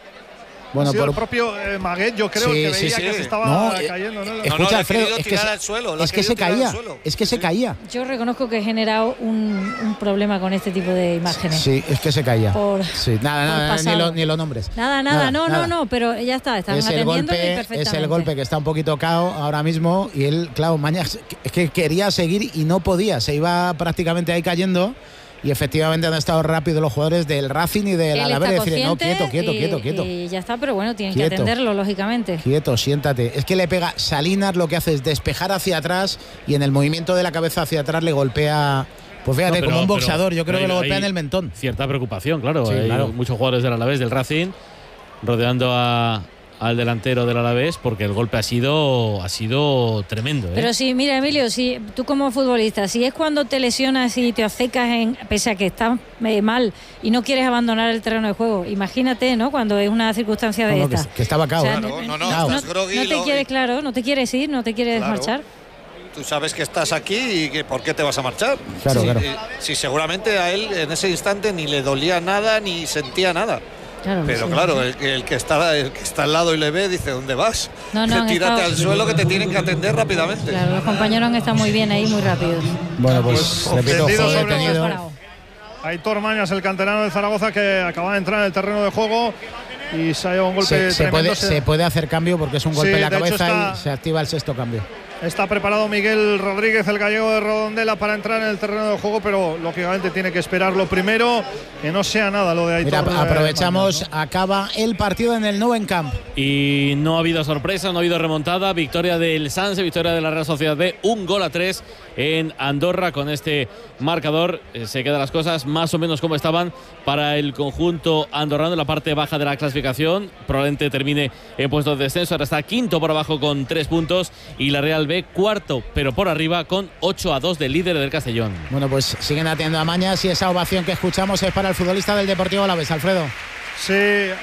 Bueno, ha sido por- el propio eh, Maguet, yo creo, Sí, que sí, veía sí. que se estaba No, eh, cayendo, ¿no? No, no, escucha, le ha Alfredo, querido es que, tirar se, al suelo, le ha es que se querido tirar al caía, suelo. es que se caía. Yo reconozco que he generado un, un problema con este tipo de imágenes. Sí, es que se caía. Por- sí, nada, por nada, ni pasado. lo, ni lo nombres. Nada, nada, no, nada. no, no, pero ya está, están Es el atendiéndole golpe, perfectamente. es el golpe que está un poquito cao ahora mismo y él, claro, Mañas es que quería seguir y no podía, se iba prácticamente ahí cayendo y efectivamente han estado rápidos los jugadores del Racing y del Él Alavés, está decir, no, consciente quieto, quieto, y- quieto, quieto. Y ya está, pero bueno, tienen Quieto. que atenderlo, lógicamente. Quieto, siéntate. Es que le pega Salinas, lo que hace es despejar hacia atrás y en el movimiento de la cabeza hacia atrás le golpea, pues fíjate, No, pero- como un pero- boxeador, yo creo pero que lo hay- golpea hay en el mentón. Cierta preocupación, claro. Sí, Hay claro. muchos jugadores del Alavés, del Racing, rodeando a, al delantero del Alavés porque el golpe ha sido, ha sido tremendo. ¿eh? Pero sí, mira, Emilio, si tú como futbolista, si es cuando te lesionas y te obcecas, en, pese a que estás eh, mal y no quieres abandonar el terreno de juego, imagínate, ¿no? Cuando es una circunstancia de No, no, que, esta. que estaba cao. O sea, ¿eh? Claro, no, no, Claro. estás groggy, no te lo- quieres, claro, no te quieres ir, no te quieres Claro. marchar. Tú sabes que estás aquí y que por qué te vas a marchar. Claro, si, claro. eh, si seguramente a él en ese instante ni le dolía nada ni sentía nada. Claro, Pero sí. claro, el, que- el que está, el que está al lado y le ve dice, ¿dónde vas? No, no, han Tírate estado- al suelo que te tienen que atender rápidamente. Claro, los compañeros han estado muy bien ahí, muy rápidos. Bueno, pues, Pues, repito, ofendido juego sobre detenido. Parado. Aitor Mañas, el canterano de Zaragoza, que acaba de entrar en el terreno de juego y se ha llevado un golpe Se, se tremendo. puede, se puede hacer cambio porque es un golpe Sí, en la de hecho cabeza está- y se activa el sexto cambio. Está preparado Miguel Rodríguez, el gallego de Rodondela, para entrar en el terreno de juego, pero lógicamente tiene que esperar lo primero, que no sea nada lo de Aitor. Mira, eh, aprovechamos, Mañas, ¿no? acaba el partido en el Nou Camp. Y no ha habido sorpresa, no ha habido remontada. Victoria del Sanse, victoria de la Real Sociedad B, un gol a tres en Andorra. Con este marcador eh, se quedan las cosas más o menos como estaban para el conjunto andorrano en la parte baja de la clasificación. Probablemente termine en puesto de descenso. Ahora está quinto por abajo con tres puntos y la Real B cuarto, pero por arriba con ocho a dos del líder del Castellón. Bueno, pues siguen atendiendo a Mañas y esa ovación que escuchamos es para el futbolista del Deportivo Alavés, Alfredo. Sí,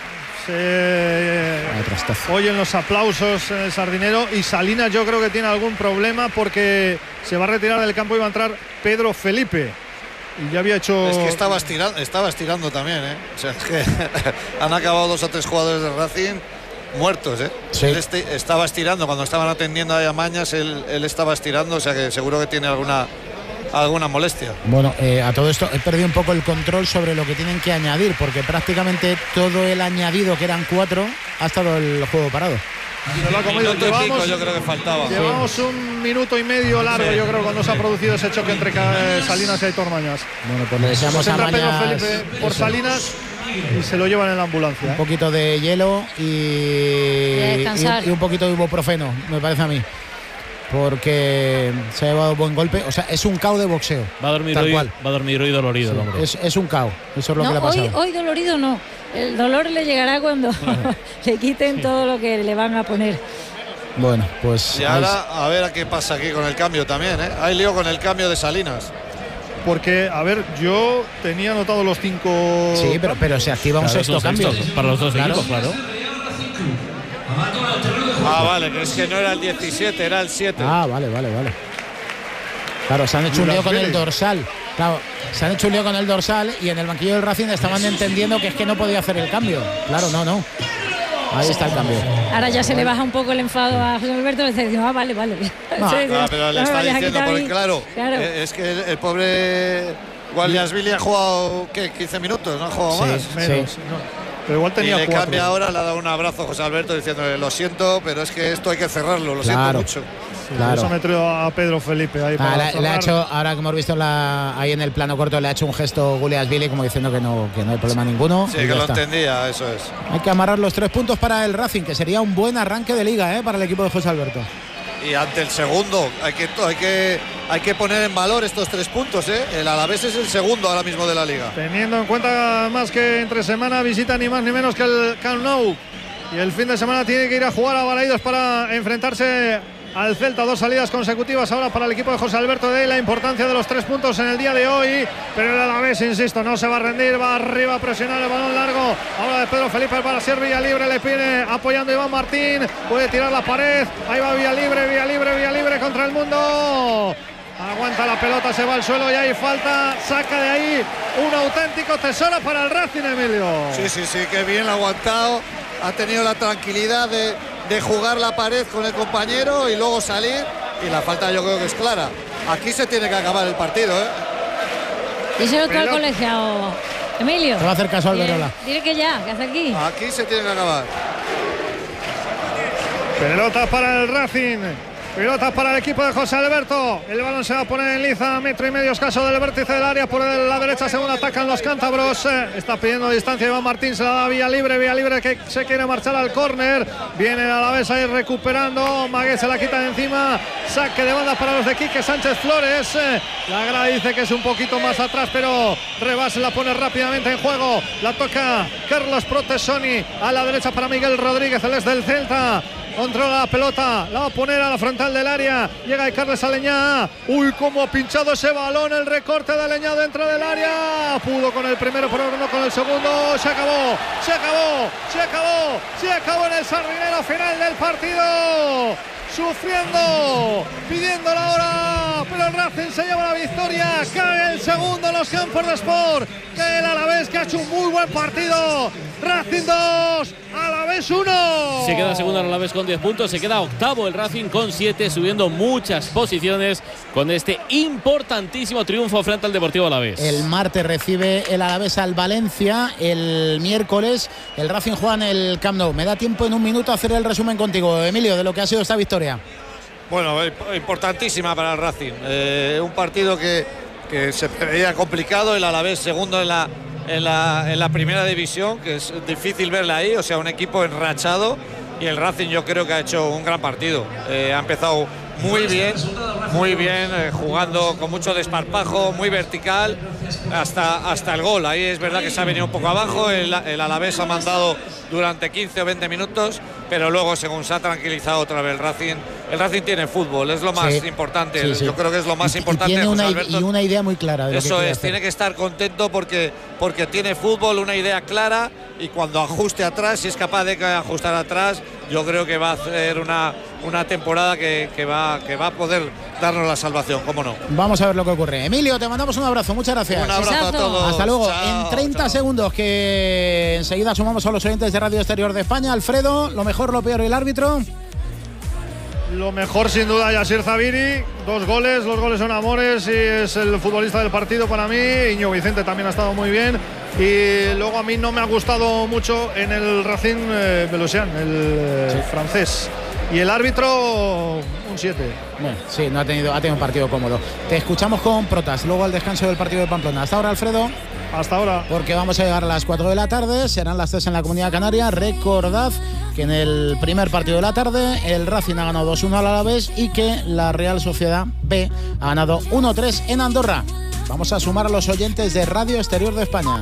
Se oyen los aplausos en el Sardinero y Salinas yo creo que tiene algún problema porque se va a retirar del campo y va a entrar Pedro Felipe. Y ya había hecho... Es que estaba estirando, estaba estirando también, ¿eh? O sea, es que han acabado dos o tres jugadores de Racing muertos, ¿eh? Sí. Él este, estaba estirando, cuando estaban atendiendo a Mañas, él, él estaba estirando, o sea que seguro que tiene alguna, alguna molestia. Bueno, eh, a todo esto he perdido un poco el control sobre lo que tienen que añadir, porque prácticamente todo el añadido, que eran cuatro, ha estado el juego parado. Se lo ha comido. Minuto y Llevamos, pico, yo creo que faltaba. Llevamos sí. un minuto y medio largo, sí. yo creo, cuando se ha producido ese choque entre Salinas y Aitor Mañas. Bueno, pues le deseamos a Mañas Pedro Felipe por eso. Salinas y se lo llevan en la ambulancia. Un ¿eh? poquito de hielo y, y, y un poquito de ibuprofeno, me parece a mí. Porque se ha llevado buen golpe. O sea, es un cao de boxeo. Va a dormir, tal hoy, cual. Va a dormir hoy dolorido, sí, hombre. Es, es un cao. Eso es lo no, que le ha pasado. Hoy, hoy dolorido no. El dolor le llegará cuando le quiten sí. todo lo que le van a poner. Bueno, pues... Y ahora a ver a qué pasa aquí con el cambio también, ¿eh? Hay lío con el cambio de Salinas. Porque, a ver, yo tenía anotado los cinco... Sí, pero, pero se activa un claro, sexto cambio. Sexto, para los dos claro. equipos, claro. Ah, vale, que es que no era el diecisiete, era el siete. Ah, vale, vale, vale. Claro, se han hecho un lío con el dorsal. Claro, se han hecho un lío con el dorsal y en el banquillo del Racing estaban entendiendo que es que no podía hacer el cambio. Claro, no, no. Ahí está el cambio. Ahora ya se le baja un poco el enfado a José Alberto, le está diciendo, ah, vale, vale. No, sí, no, pero le no está diciendo, porque mí. claro, claro. es que el, el pobre Gualiasvili ha jugado, ¿qué? quince minutos, ¿no ha jugado sí, más? Menos, sí. no. Pero igual tenía y le cuatro. cambia ahora, le ha dado un abrazo a José Alberto diciéndole, lo siento, pero es que esto hay que cerrarlo, lo claro. siento mucho. Sí, claro. Eso me trajo a Pedro Felipe ahí. Ah, para le, le ha hecho, ahora que hemos visto la, ahí en el plano corto, le ha hecho un gesto Guliasvili como diciendo que no, que no hay problema ninguno. Sí, que lo está. entendía, eso es. Hay que amarrar los tres puntos para el Racing, que sería un buen arranque de liga, ¿eh? Para el equipo de José Alberto. Y ante el segundo, hay que, hay que, hay que poner en valor estos tres puntos, ¿eh? El Alavés es el segundo ahora mismo de la liga. Teniendo en cuenta más que entre semana visita ni más ni menos que el Camp Nou. Y el fin de semana tiene que ir a jugar a Balaidos para enfrentarse al Celta. Dos salidas consecutivas ahora para el equipo de José Alberto, de la importancia de los tres puntos en el día de hoy, pero el Alavés, insisto, no se va a rendir, va arriba a presionar el balón largo ahora de Pedro Felipe para ser Villalibre, le pide apoyando Iván Martín, puede tirar la pared, ahí va Villalibre, Villalibre, Villalibre contra el mundo, aguanta la pelota, se va al suelo y hay falta, saca de ahí un auténtico tesoro para el Racing, Emilio. Sí, sí, sí, que bien aguantado, ha tenido la tranquilidad de de jugar la pared con el compañero y luego salir, y la falta yo creo que es clara. Aquí se tiene que acabar el partido, ¿eh? Díselo tú al colegiado, Emilio. Te va a hacer caso al Verola. Dile que ya, que hace aquí. Aquí se tiene que acabar. Pelota para el Racing. Pelota para el equipo de José Alberto. El balón se va a poner en liza, metro y medio escaso del vértice del área. Por la derecha, según atacan los cántabros. Está pidiendo distancia Iván Martín, se la da Villalibre. Villalibre que se quiere marchar al córner. Viene a la vez ahí recuperando. Magué se la quita de encima. Saque de banda para los de Quique Sánchez Flores. La grada dice que es un poquito más atrás, pero Rebase la pone rápidamente en juego. La toca Carlos Protesoni a la derecha para Miguel Rodríguez, el es del Celta. Controla la pelota, la va a poner a la frontal del área. Llega Carles Aleñá. Uy, cómo ha pinchado ese balón. El recorte de Aleñá dentro del área. Pudo con el primero, pero no con el segundo. Se acabó, se acabó, se acabó, se acabó en el Sardinero, final del partido. Sufriendo, pidiendo la hora, pero el Racing se lleva la victoria. Cae el segundo en los campos de Sport. Cae el Alavés, que ha hecho un muy buen partido. Racing dos, Alavés uno. Se queda segundo el Alavés con diez puntos. Se queda octavo el Racing con siete, subiendo muchas posiciones con este importantísimo triunfo frente al Deportivo Alavés. El martes recibe el Alavés al Valencia. El miércoles el Racing juega en el Camp Nou. Me da tiempo en un minuto a hacer el resumen contigo, Emilio, de lo que ha sido esta victoria. Bueno, importantísima para el Racing. Eh, un partido que, que se veía complicado. El Alavés segundo en la, en, la, en la primera división, que es difícil verla ahí. O sea, un equipo enrachado. Y el Racing yo creo que ha hecho un gran partido. Eh, ha empezado muy bien, muy bien, eh, jugando con mucho desparpajo, muy vertical, hasta, hasta el gol. Ahí es verdad que se ha venido un poco abajo. El, el Alavés ha mandado durante quince o veinte minutos, pero luego, según se ha tranquilizado otra vez el Racing, el Racing tiene fútbol, es lo más sí. importante. Sí, sí. Yo creo que es lo más y, importante. Y tiene una, José Alberto, y una idea muy clara. De eso lo que es, hacer. tiene que estar contento porque, porque tiene fútbol, una idea clara, y cuando ajuste atrás, si es capaz de ajustar atrás, yo creo que va a hacer una, una temporada que, que, va, que va a poder darnos la salvación, cómo no. Vamos a ver lo que ocurre. Emilio, te mandamos un abrazo, muchas gracias. Un abrazo Exacto. a todos. Hasta luego. Chao, en treinta chao. segundos, que enseguida sumamos a los oyentes de Radio Exterior de España. Alfredo, lo mejor, lo peor y el árbitro. Lo mejor sin duda Yasir Zabiri, dos goles, los goles son amores y es el futbolista del partido para mí. Iñigo Vicente también ha estado muy bien. Y luego a mí no me ha gustado mucho en el Racing eh, Belosian, el eh, sí. francés. Y el árbitro, un siete. Bueno, sí, no ha tenido, ha tenido un partido cómodo. Te escuchamos con Protas, luego al descanso del partido de Pamplona. Hasta ahora, Alfredo. Hasta ahora. Porque vamos a llegar a las cuatro de la tarde, serán las tres en la Comunidad Canaria. Recordad que en el primer partido de la tarde el Racing ha ganado dos uno al Alavés y que la Real Sociedad B ha ganado uno tres en Andorra. Vamos a sumar a los oyentes de Radio Exterior de España.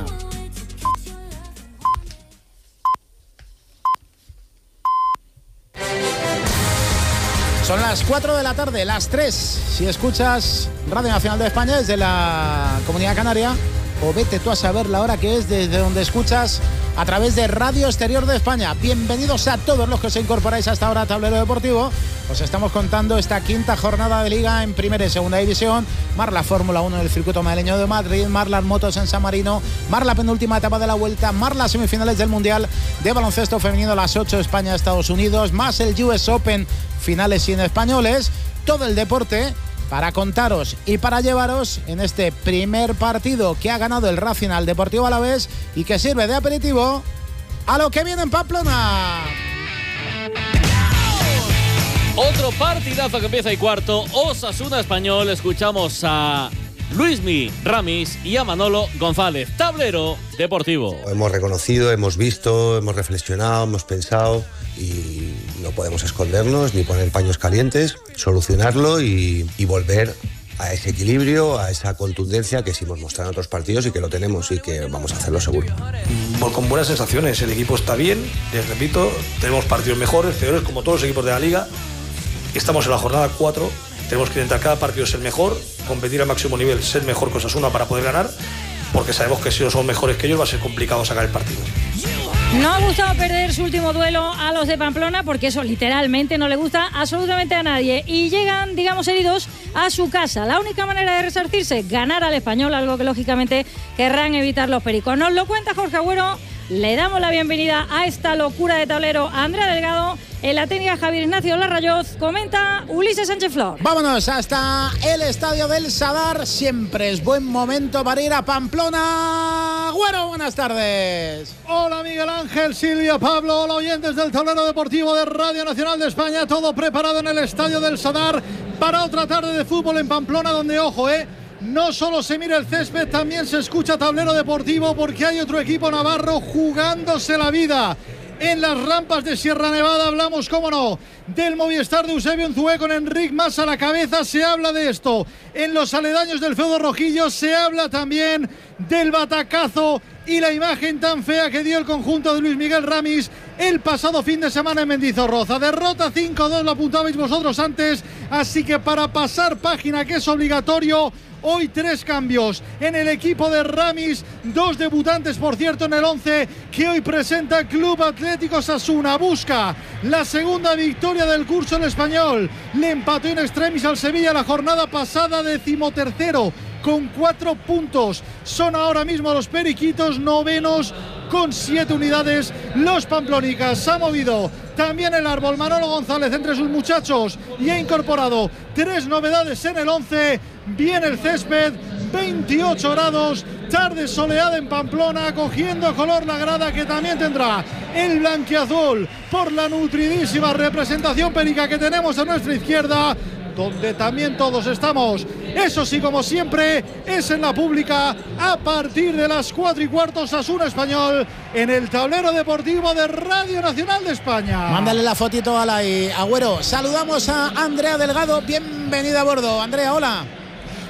Son las cuatro de la tarde, las tres. Si escuchas Radio Nacional de España desde la Comunidad Canaria, o vete tú a saber la hora que es desde donde escuchas a través de Radio Exterior de España. Bienvenidos a todos los que os incorporáis hasta ahora a Tablero Deportivo. Os estamos contando esta quinta jornada de Liga en Primera y Segunda División. Mar la Fórmula uno del circuito madrileño de Madrid, mar las motos en San Marino, mar la penúltima etapa de la Vuelta, mar las semifinales del Mundial de Baloncesto Femenino a las ocho, España-Estados Unidos, más el U S Open, finales sin españoles. Todo el deporte para contaros y para llevaros en este primer partido que ha ganado el Racing al Deportivo Alavés y que sirve de aperitivo a lo que viene en Pamplona. Otro partidazo que empieza y cuarto, Osasuna Español. Escuchamos a Luismi Ramis y a Manolo González. Tablero Deportivo. Hemos reconocido, hemos visto, hemos reflexionado, hemos pensado y no podemos escondernos ni poner paños calientes, solucionarlo y, y volver a ese equilibrio, a esa contundencia que sí hemos mostrado en otros partidos y que lo tenemos y que vamos a hacerlo seguro. Con buenas sensaciones, el equipo está bien, les repito, tenemos partidos mejores, peores, como todos los equipos de la Liga. Estamos en la jornada cuatro, tenemos que intentar cada partido ser mejor, competir al máximo nivel, ser mejor que Osasuna para poder ganar, porque sabemos que si no somos mejores que ellos va a ser complicado sacar el partido. No ha gustado perder su último duelo a los de Pamplona, porque eso literalmente no le gusta absolutamente a nadie. Y llegan, digamos, heridos a su casa. La única manera de resarcirse, ganar al Español, algo que lógicamente querrán evitar los pericos. Nos lo cuenta Jorge Agüero. Le damos la bienvenida a esta locura de tablero a Andrea Delgado. En la técnica Javier Ignacio Larrayoz, comenta Ulises Sánchez Flor. Vámonos hasta el estadio del Sadar. Siempre es buen momento para ir a Pamplona. Agüero, buenas tardes. Hola Miguel Ángel, Silvia, Pablo, hola oyentes del Tablero Deportivo de Radio Nacional de España. Todo preparado en el estadio del Sadar para otra tarde de fútbol en Pamplona, donde, ojo, eh no solo se mira el césped, también se escucha Tablero Deportivo, porque hay otro equipo navarro jugándose la vida. En las rampas de Sierra Nevada hablamos, cómo no, del Movistar de Eusebio Unzué con Enric Mas a la cabeza. Se habla de esto. En los aledaños del Feudo Rojillo se habla también del batacazo y la imagen tan fea que dio el conjunto de Luis Miguel Ramis el pasado fin de semana en Mendizorroza. Derrota cinco dos, lo apuntabais vosotros antes, así que para pasar página, que es obligatorio, hoy tres cambios en el equipo de Ramis, dos debutantes por cierto en el once que hoy presenta el Club Atlético Osasuna. Busca la segunda victoria del curso el Español, le empató in extremis al Sevilla la jornada pasada, decimotercero con cuatro puntos. Son ahora mismo los periquitos novenos con siete unidades. Los pamplonicas. Se ha movido también el árbol Manolo González entre sus muchachos y ha incorporado tres novedades en el once. Viene el césped, veintiocho grados, tarde soleada en Pamplona, cogiendo color la grada que también tendrá el blanquiazul por la nutridísima representación perica que tenemos a nuestra izquierda, donde también todos estamos. Eso sí, como siempre, es en la pública a partir de las cuatro y cuarto. Osasuna Español en el Tablero Deportivo de Radio Nacional de España. Mándale la fotito a la y Agüero. Saludamos a Andrea Delgado, bienvenida a bordo. Andrea, hola.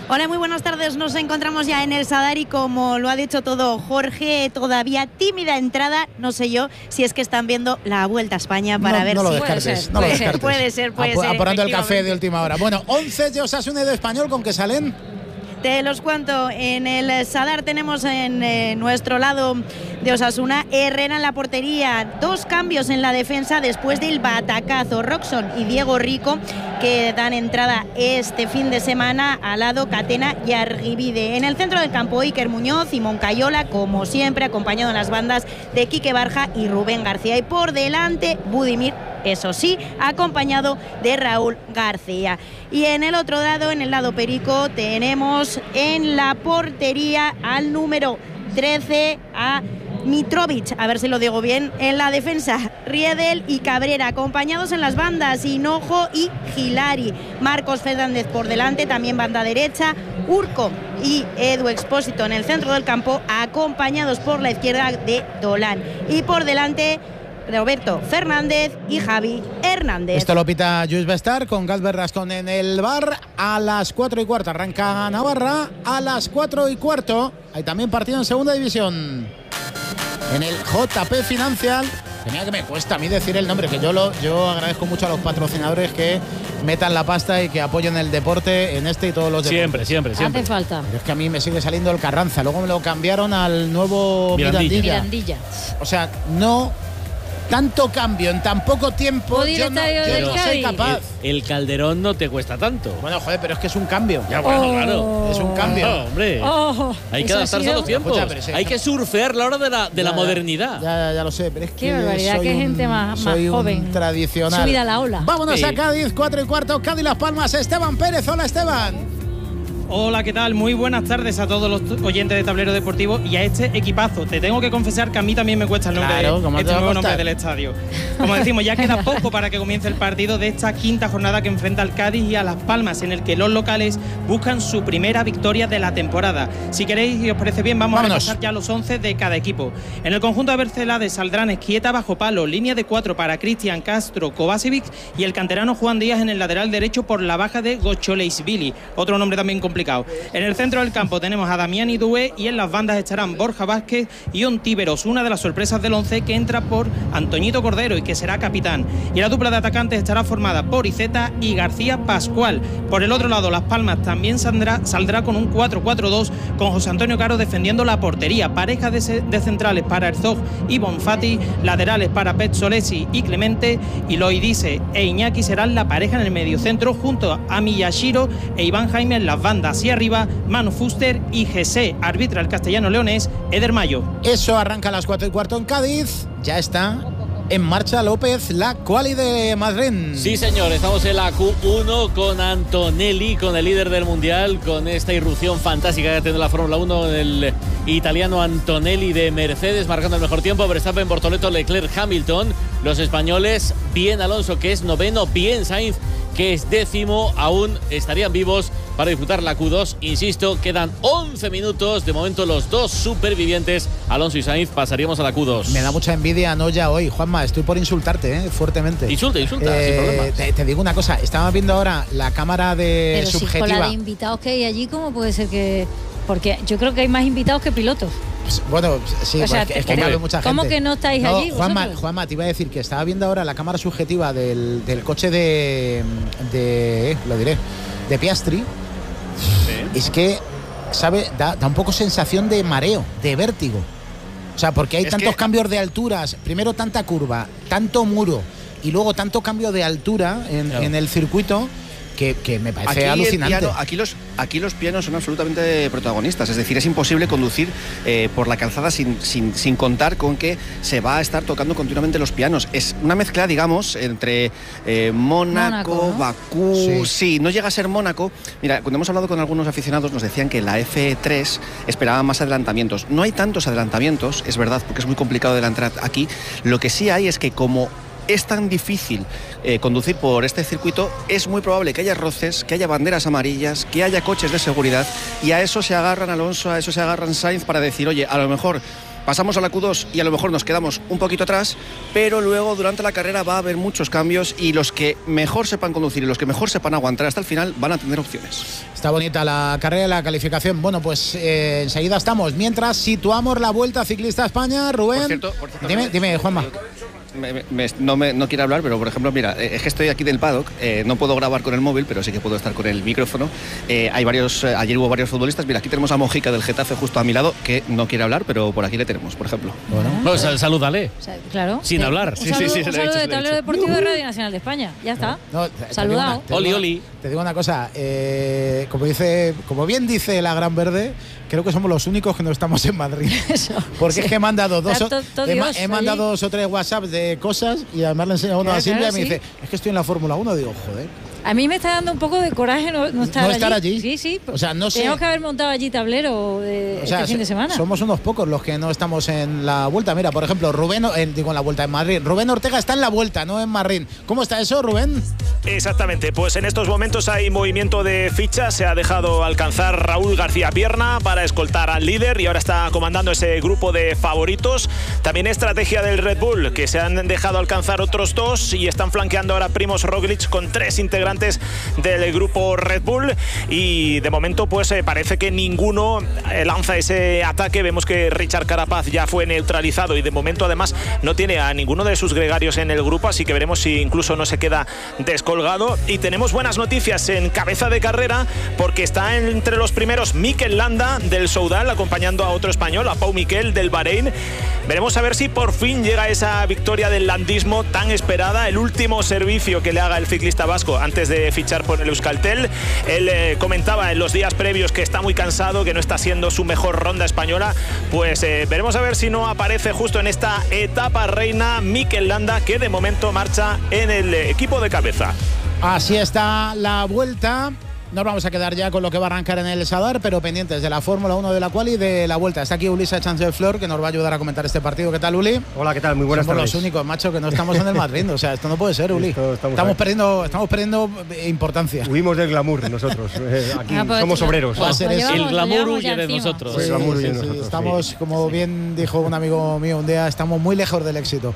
Hola, muy buenas tardes. Nos encontramos ya en el Sadar y como lo ha dicho todo Jorge, todavía tímida entrada. No sé yo si es que están viendo la Vuelta a España para no, ver no si... Lo descartes, no lo descartes. Puede ser, puede Apu ser. Apurando el café de última hora. Bueno, once de Osasuna y de Español, ¿con qué salen? Te los cuento, en el Sadar tenemos en eh, nuestro lado de Osasuna Herrera en la portería, dos cambios en la defensa después del batacazo, Roxon y Diego Rico, que dan entrada este fin de semana al lado Catena y Argibide. En el centro del campo Iker Muñoz y Moncayola, como siempre, acompañado en las bandas de Quique Barja y Rubén García, y por delante Budimir, eso sí, acompañado de Raúl García. Y en el otro lado, en el lado perico, tenemos en la portería al número trece a Mitrovic, a ver si lo digo bien, en la defensa Riedel y Cabrera, acompañados en las bandas Hinojo y Gilari. Marcos Fernández por delante, también banda derecha, Urco y Edu Expósito en el centro del campo, acompañados por la izquierda de Dolan. Y por delante Roberto Fernández y Javi Hernández. Esto lo pita Lluís Bestar con Gat Berrascón en el bar. A las cuatro y cuarto arranca Navarra. A las cuatro y cuarto hay también partido en segunda división. En el J P Financial. Tenía que me cuesta a mí decir el nombre, que yo lo yo agradezco mucho a los patrocinadores que metan la pasta y que apoyen el deporte en este y todos los deportes. Siempre, siempre, siempre. Hace falta. Pero es que a mí me sigue saliendo el Carranza. Luego me lo cambiaron al nuevo Mirandilla. Mirandilla. O sea, no... tanto cambio en tan poco tiempo, yo no, yo no soy capaz. El, el Calderón no te cuesta tanto. Bueno, joder, pero es que es un cambio. Ya, bueno, oh, claro. Es un cambio. No, hombre. Oh, hay que adaptarse a los tiempos. Escucha, sí, hay que surfear la hora de la, de ya, la modernidad. Ya, ya, ya lo sé, pero es qué que barbaridad, soy qué un, gente más, soy más joven. Un tradicional. Subida a la ola. Vámonos sí. a Cádiz, cuatro y cuarto, Cádiz Las Palmas, Esteban Pérez. Hola, Esteban. Hola, ¿qué tal? Muy buenas tardes a todos los oyentes de Tablero Deportivo y a este equipazo. Te tengo que confesar que a mí también me cuesta el nombre, claro, ¿cómo este te va a nuevo costar? nombre del estadio. Como decimos, ya queda poco para que comience el partido de esta quinta jornada que enfrenta al Cádiz y a Las Palmas, en el que los locales buscan su primera victoria de la temporada. Si queréis y os parece bien, vamos Vámonos. a repasar ya los once de cada equipo. En el conjunto de Bercelades saldrán Esquieta bajo palo, línea de cuatro para Cristian Castro Kovacevic y el canterano Juan Díaz en el lateral derecho por la baja de Gocholeisvili, otro nombre también complicado. En el centro del campo tenemos a Damián Idué y en las bandas estarán Borja Vázquez y Ontíveros, una de las sorpresas del once que entra por Antoñito Cordero y que será capitán. Y la dupla de atacantes estará formada por Iceta y García Pascual. Por el otro lado, Las Palmas también saldrá, saldrá con un cuatro cuatro dos con José Antonio Caro defendiendo la portería. Pareja de, de centrales para Herzog y Bonfati, laterales para Pet Solesi y Clemente, y Loidice e Iñaki serán la pareja en el mediocentro junto a Miyashiro e Iván Jaime en las bandas. Y arriba, Manu Fuster y G C, arbitra el castellano leonés Eder Mayo. Eso arranca a las cuatro y cuarto en Cádiz. Ya está en marcha López, la quali de Madrid. Sí, señor, estamos en la Q uno con Antonelli, con el líder del Mundial, con esta irrupción fantástica que ha tenido la Fórmula uno, el italiano Antonelli de Mercedes, marcando el mejor tiempo. Verstappen, Bortoleto, Leclerc, Hamilton. Los españoles, bien Alonso, que es noveno, bien Sainz, que es décimo, aún estarían vivos para disputar la Q dos. Insisto, quedan once minutos. De momento, los dos supervivientes, Alonso y Sainz, pasaríamos a la Q dos. Me da mucha envidia no ya hoy, Juanma. Estoy por insultarte, ¿eh? Fuertemente. Insulta, insulta, eh, sin problema. Te, te digo una cosa. Estaba viendo ahora la cámara de Pero subjetiva. Si con la de invitados que hay allí, ¿cómo puede ser que...? Porque yo creo que hay más invitados que pilotos. Pues, bueno, sí, o sea, pues, es que cabe mucha gente. ¿Cómo que no estáis no, allí Juanma, vosotros? Juanma, te iba a decir que estaba viendo ahora la cámara subjetiva del, del coche de, de eh, lo diré, de Piastri. Sí. Es que, ¿sabe? Da, da un poco sensación de mareo, de vértigo. O sea, porque hay es tantos que... cambios de alturas, primero tanta curva, tanto muro y luego tanto cambio de altura en, claro. en el circuito. Que, que me parece aquí alucinante. Piano, aquí, los, aquí los pianos son absolutamente protagonistas, es decir, es imposible conducir eh, por la calzada sin, sin, sin contar con que se va a estar tocando continuamente los pianos. Es una mezcla, digamos, entre eh, Mónaco, Mónaco, ¿no? Bakú, sí. sí, no llega a ser Mónaco. Mira, cuando hemos hablado con algunos aficionados nos decían que la F tres esperaba más adelantamientos. No hay tantos adelantamientos, es verdad, porque es muy complicado adelantar aquí. Lo que sí hay es que como es tan difícil eh, conducir por este circuito, es muy probable que haya roces, que haya banderas amarillas, que haya coches de seguridad, y a eso se agarran Alonso, a eso se agarran Sainz para decir, oye, a lo mejor pasamos a la Q dos y a lo mejor nos quedamos un poquito atrás, pero luego durante la carrera va a haber muchos cambios y los que mejor sepan conducir y los que mejor sepan aguantar hasta el final van a tener opciones. Está bonita la carrera y la calificación. Bueno, pues eh, enseguida estamos. Mientras situamos la Vuelta Ciclista a España, Rubén. Por cierto, por cierto, dime, dime, Juanma. Me, me, no, me, no quiero hablar, pero por ejemplo, mira, es que estoy aquí del paddock, eh, no puedo grabar con el móvil, pero sí que puedo estar con el micrófono. Eh, hay varios, eh, ayer hubo varios futbolistas. Mira, aquí tenemos a Mojica del Getafe justo a mi lado, que no quiere hablar, pero por aquí le tenemos, por ejemplo. Bueno, pues salúdale. O sea, claro. Sin de, hablar. Un Sí, saludo, sí, sí, un se lo he saludo dicho, de se lo he Tablero dicho. Deportivo de Radio Nacional de España. Ya está. No, te, Saludado. Te digo una, te Oli, digo, oli. Te digo una cosa. Eh, como dice, como bien dice la Gran Verde, creo que somos los únicos que no estamos en Madrid. Eso, Porque sí. es que he mandado dos, Está o, to- todo he, Dios, he mandado allí. dos o tres WhatsApps de cosas y además le he enseñado uno Claro, a Silvia claro, y me sí. dice, es que estoy en la Fórmula uno. Digo, joder. A mí me está dando un poco de coraje no, no estar No allí. estar allí. Sí, sí. O sea, no sé. Tenemos que haber montado allí tablero de O sea, este fin de semana. somos unos pocos los que no estamos en la Vuelta. Mira, por ejemplo, Rubén, eh, digo en la Vuelta en Madrid. Rubén Ortega está en la Vuelta, no en Madrid. ¿Cómo está eso, Rubén? Exactamente, pues en estos momentos hay movimiento de fichas, se ha dejado alcanzar Raúl García Pierna para escoltar al líder y ahora está comandando ese grupo de favoritos. También estrategia del Red Bull, que se han dejado alcanzar otros dos y están flanqueando ahora Primož Roglič con tres integrantes del grupo Red Bull y de momento pues eh, parece que ninguno eh, lanza ese ataque. Vemos que Richard Carapaz ya fue neutralizado y de momento además no tiene a ninguno de sus gregarios en el grupo, así que veremos si incluso no se queda descolgado. Y tenemos buenas noticias en cabeza de carrera porque está entre los primeros Mikel Landa del Soudal acompañando a otro español, a Pau Miquel del Bahrein. Veremos a ver si por fin llega esa victoria del landismo tan esperada, el último servicio que le haga el ciclista vasco antes de fichar por el Euskaltel. Él eh, comentaba en los días previos que está muy cansado, que no está siendo su mejor ronda española. Pues eh, veremos a ver si no aparece justo en esta etapa reina Mikel Landa, que de momento marcha en el equipo de cabeza. Así está la Vuelta. Nos vamos a quedar ya con lo que va a arrancar en el Sadar, pero pendientes de la Fórmula uno, de la quali y de la Vuelta. Está aquí Ulises Chancellor, que nos va a ayudar a comentar este partido. ¿Qué tal, Uli? Hola, ¿qué tal? Muy buenas Somos tardes. los únicos, macho, que no estamos en el Madrid. O sea, esto no puede ser, Uli. Esto Estamos, estamos perdiendo, estamos perdiendo importancia. Huimos del glamour nosotros. Eh, aquí Ah, pues, somos obreros. Va a ser eso. El glamour llevamos huye ya de encima. nosotros. Sí, Sí, glamour sí, viene sí, nosotros, estamos, sí. como bien dijo un amigo mío un día, estamos muy lejos del éxito.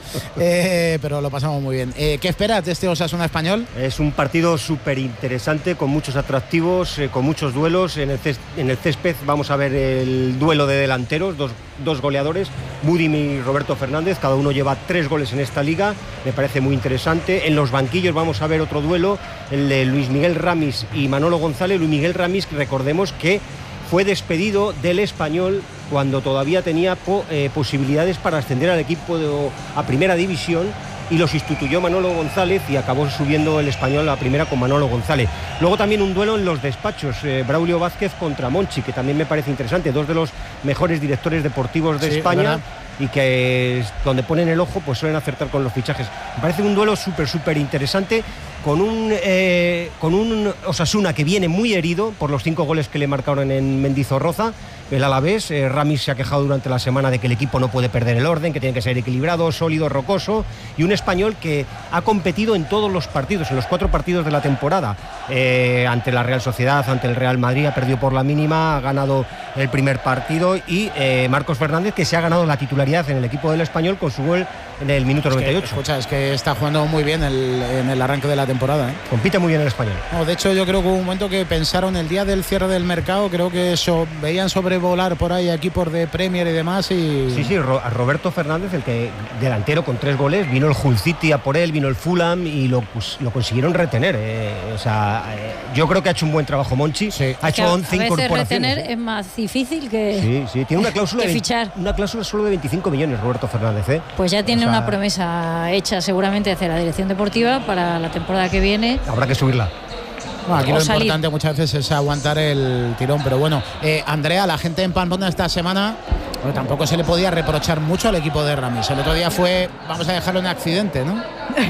Eh, pero lo pasamos muy bien. Eh, ¿Qué esperas de este Osasuna español? Es un partido súper interesante, con muchos atractivos, eh, con muchos duelos. En el, cés, en el césped vamos a ver el duelo de delanteros, dos, dos goleadores, Budim y Roberto Fernández. Cada uno lleva tres goles en esta liga. Me parece muy interesante. En los banquillos vamos a ver otro duelo, el de Luis Miguel Ramis y Manolo González. Luis Miguel Ramis, recordemos que fue despedido del Español cuando todavía tenía po, eh, posibilidades para ascender al equipo de, a primera división, y lo sustituyó Manolo González y acabó subiendo el Español a primera con Manolo González. Luego también un duelo en los despachos, eh, Braulio Vázquez contra Monchi, que también me parece interesante, dos de los mejores directores deportivos de Sí, España, ¿verdad? y que es, donde ponen el ojo pues suelen acertar con los fichajes. Me parece un duelo súper, súper interesante, con un, eh, con un Osasuna que viene muy herido por los cinco goles que le marcaron en Mendizorroza. El Alavés, eh, Ramis se ha quejado durante la semana de que el equipo no puede perder el orden, que tiene que ser equilibrado, sólido, rocoso, y un Español que ha competido en todos los partidos, en los cuatro partidos de la temporada, eh, ante la Real Sociedad, ante el Real Madrid, ha perdido por la mínima, ha ganado el primer partido, y eh, Marcos Fernández, que se ha ganado la titularidad en el equipo del Español con su gol en el minuto Es que, noventa y ocho. escucha, es que está jugando muy bien el, en el arranque de la temporada, ¿eh? Compite muy bien el Español. No, de hecho, yo creo que hubo un momento que pensaron el día del cierre del mercado, creo que eso, veían sobrevolar por ahí equipos de Premier y demás. Y... Sí, sí, Ro- a Roberto Fernández, el que delantero con tres goles, vino el Hull City a por él, vino el Fulham y lo, pues, lo consiguieron retener. Eh, o sea, eh, yo creo que ha hecho un buen trabajo Monchi. Sí. Ha hecho Que a- once a veces incorporaciones. retener es más difícil que, Sí, sí, tiene una cláusula, que de, fichar. una cláusula solo de veinticinco millones, Roberto Fernández. ¿eh? Pues ya tiene O sea, una promesa hecha seguramente hacia la dirección deportiva para la temporada que viene. Habrá que subirla. Bueno, aquí O lo salir. importante muchas veces es aguantar el tirón, pero bueno, eh, Andrea, la gente en Pamplona esta semana, bueno, tampoco se le podía reprochar mucho al equipo de Ramis. El otro día fue, vamos a dejarlo en accidente, ¿no?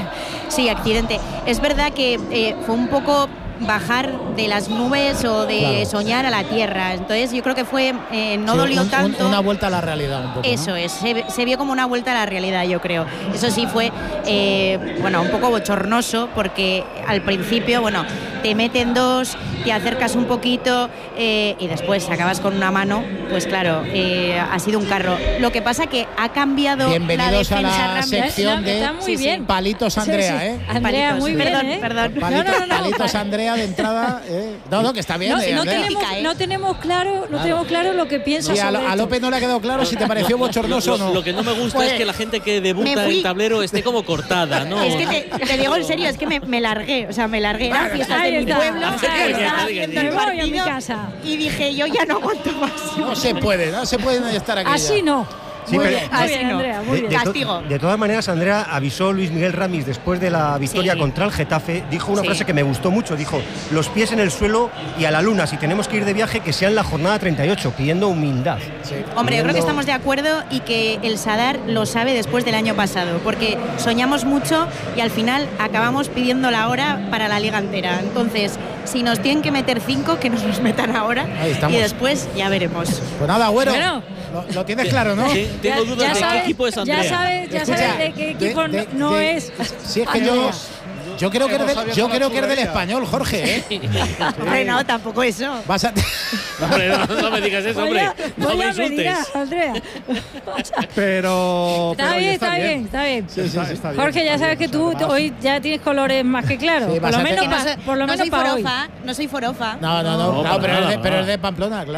Sí, accidente. Es verdad que eh, fue un poco bajar de las nubes o de Claro. soñar a la tierra. Entonces yo creo que fue, eh, no Sí, dolió un- un- tanto. una vuelta a la realidad un poco, ¿no? Eso es, se, se vio como una vuelta a la realidad, yo creo. Eso sí fue, eh, bueno, un poco bochornoso, porque al principio, bueno, te meten dos, te acercas un poquito eh, y después acabas con una mano, pues claro, eh, ha sido un carro. Lo que pasa que ha cambiado Bienvenidos la defensa a la Rambla. sección de Está muy bien. Palitos Andrea, Sí, sí. ¿eh? Andrea, Palitos, muy bien, perdón, ¿eh? perdón. Palitos, No, no, no, Palitos pa- Andrea de entrada. ¿eh? No, no, que está bien. No, eh, no Andrea. tenemos, ¿eh? no tenemos claro, no tenemos claro lo que piensa Sí, a, sobre Lo- a esto. López no le ha quedado claro si te pareció bochornoso Lo, o no. lo que no me gusta Pues, es que la gente que me debuta fui. en tablero esté como cortada, ¿no? Es que te, te digo en serio, es que me, me largué, o sea, me largué. Eran fiestas Ahí de mi está, pueblo, ahí estaba está. viendo Me el voy a mi partido casa. y dije, yo ya no aguanto más. No se puede, no se puede estar aquí. Así ya. no. Sí, Muy pero- bien. Muy Así bien, no. Andrea, muy De, bien. de to- Castigo. de todas maneras, Andrea avisó Luis Miguel Ramis después de la victoria Sí. contra el Getafe. Dijo una Sí. frase que me gustó mucho. Dijo, los pies en el suelo y a la luna. Si tenemos que ir de viaje, que sea en la jornada treinta y ocho, pidiendo humildad. Hombre, yo creo que Pidiendo- estamos de acuerdo y que el Sadar lo sabe después del año pasado, porque soñamos mucho y al final acabamos pidiendo la hora para la liga entera. Entonces, si nos tienen que meter cinco, que nos los metan ahora Ahí estamos. y después ya veremos. Pues nada, Agüero. Bueno. Lo, lo tienes claro, ¿no? Sí, tengo Ya- dudas ya de sabes- qué equipo es Andrea. Ya sabes, ya Escucha, sabes de qué de- equipo de- no de- es. Si es que yo, Andrea. yo creo que eres Hemos del, abierto yo la creo que eres del churrería. español, Jorge, ¿eh? Hombre, no, tampoco eso. Vas a, Hombre, no, no me digas eso, hombre. Vaya- No me vaya insultes. medida, Andrea. Pero. Está pero oye, bien, está bien, está bien. Está- está bien, Jorge, ya está sabes que bien. tú O sea, hoy ya tienes colores más que claros. Sí, por vas lo a menos, tener- Que no pa- soy- por lo no menos soy para hoy. forofa, no soy forofa. No, no, no, No, no, para pero, es nada, de, pero nada. es de Pamplona, claro.